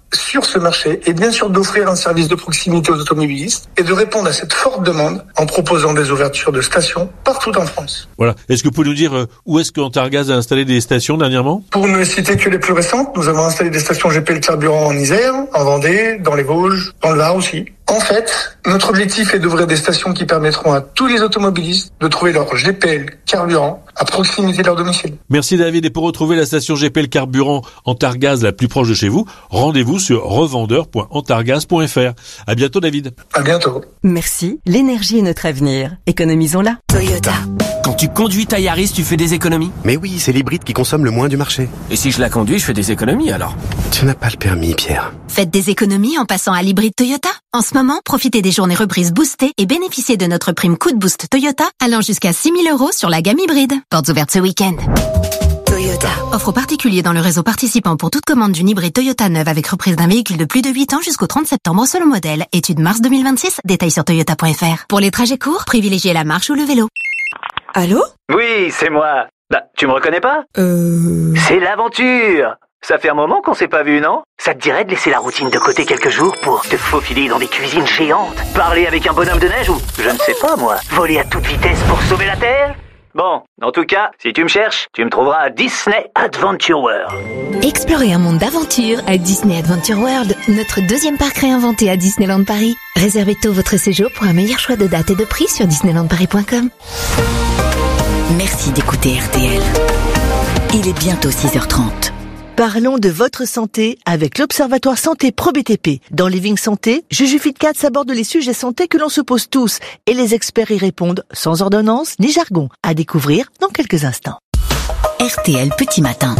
sur ce marché est bien sûr d'offrir un service de proximité aux automobilistes et de répondre à cette forte demande en proposant des ouvertures de stations partout en France. Voilà. Est-ce que vous pouvez nous dire où est-ce qu'Antargaz a installé des stations dernièrement? Pour ne citer que les plus récentes, nous avons installé des stations GPL carburant en Isère, en Vendée, dans les Vosges, dans le Var aussi. En fait, notre objectif est d'ouvrir des stations qui permettront à tous les automobilistes de trouver leur GPL carburant à proximité de leur domicile. Merci David. Et pour retrouver la station GPL carburant Antargaz la plus proche de chez vous, rendez-vous sur revendeur.antargaz.fr. À bientôt David. À bientôt. Merci. L'énergie est notre avenir. Économisons-la. Toyota. Quand tu conduis ta Yaris, tu fais des économies? Mais oui, c'est l'hybride qui consomme le moins du marché. Et si je la conduis, je fais des économies alors? Tu n'as pas le permis, Pierre. Faites des économies en passant à l'hybride Toyota. En ce moment, profitez des journées reprises boostées et bénéficiez de notre prime coup de boost Toyota allant jusqu'à 6 000 € sur la gamme hybride. Portes ouvertes ce week-end. Toyota. Offre aux particuliers dans le réseau participant pour toute commande d'une hybride Toyota neuve avec reprise d'un véhicule de plus de 8 ans jusqu'au 30 septembre selon modèle. Étude mars 2026. Détails sur toyota.fr. Pour les trajets courts, privilégiez la marche ou le vélo. Allô? Oui, c'est moi. Bah, tu me reconnais pas? C'est l'aventure. Ça fait un moment qu'on s'est pas vu, non? Ça te dirait de laisser la routine de côté quelques jours pour te faufiler dans des cuisines géantes, parler avec un bonhomme de neige ou, je ne sais pas moi, voler à toute vitesse pour sauver la Terre? Bon, en tout cas, si tu me cherches, tu me trouveras à Disney Adventure World. Explorez un monde d'aventure à Disney Adventure World, notre deuxième parc réinventé à Disneyland Paris. Réservez tôt votre séjour pour un meilleur choix de date et de prix sur disneylandparis.com. Merci d'écouter RTL. Il est bientôt 6h30. Parlons de votre santé avec l'Observatoire Santé Pro BTP. Dans Living Santé, Juju Fitcats aborde les sujets santé que l'on se pose tous et les experts y répondent sans ordonnance ni jargon. À découvrir dans quelques instants. RTL Petit Matin.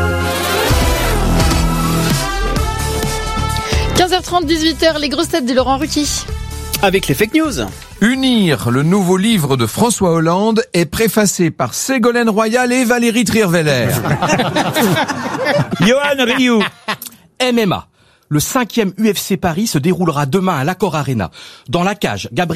15h30, 18h, les grosses têtes de Laurent Ruquier. Avec les fake news. Unir, le nouveau livre de François Hollande, est préfacé par Ségolène Royal et Valérie Trierweiler. Johan Rioux. MMA. Le 5e UFC Paris se déroulera demain à l'Accor Arena. Dans la cage, Gabriel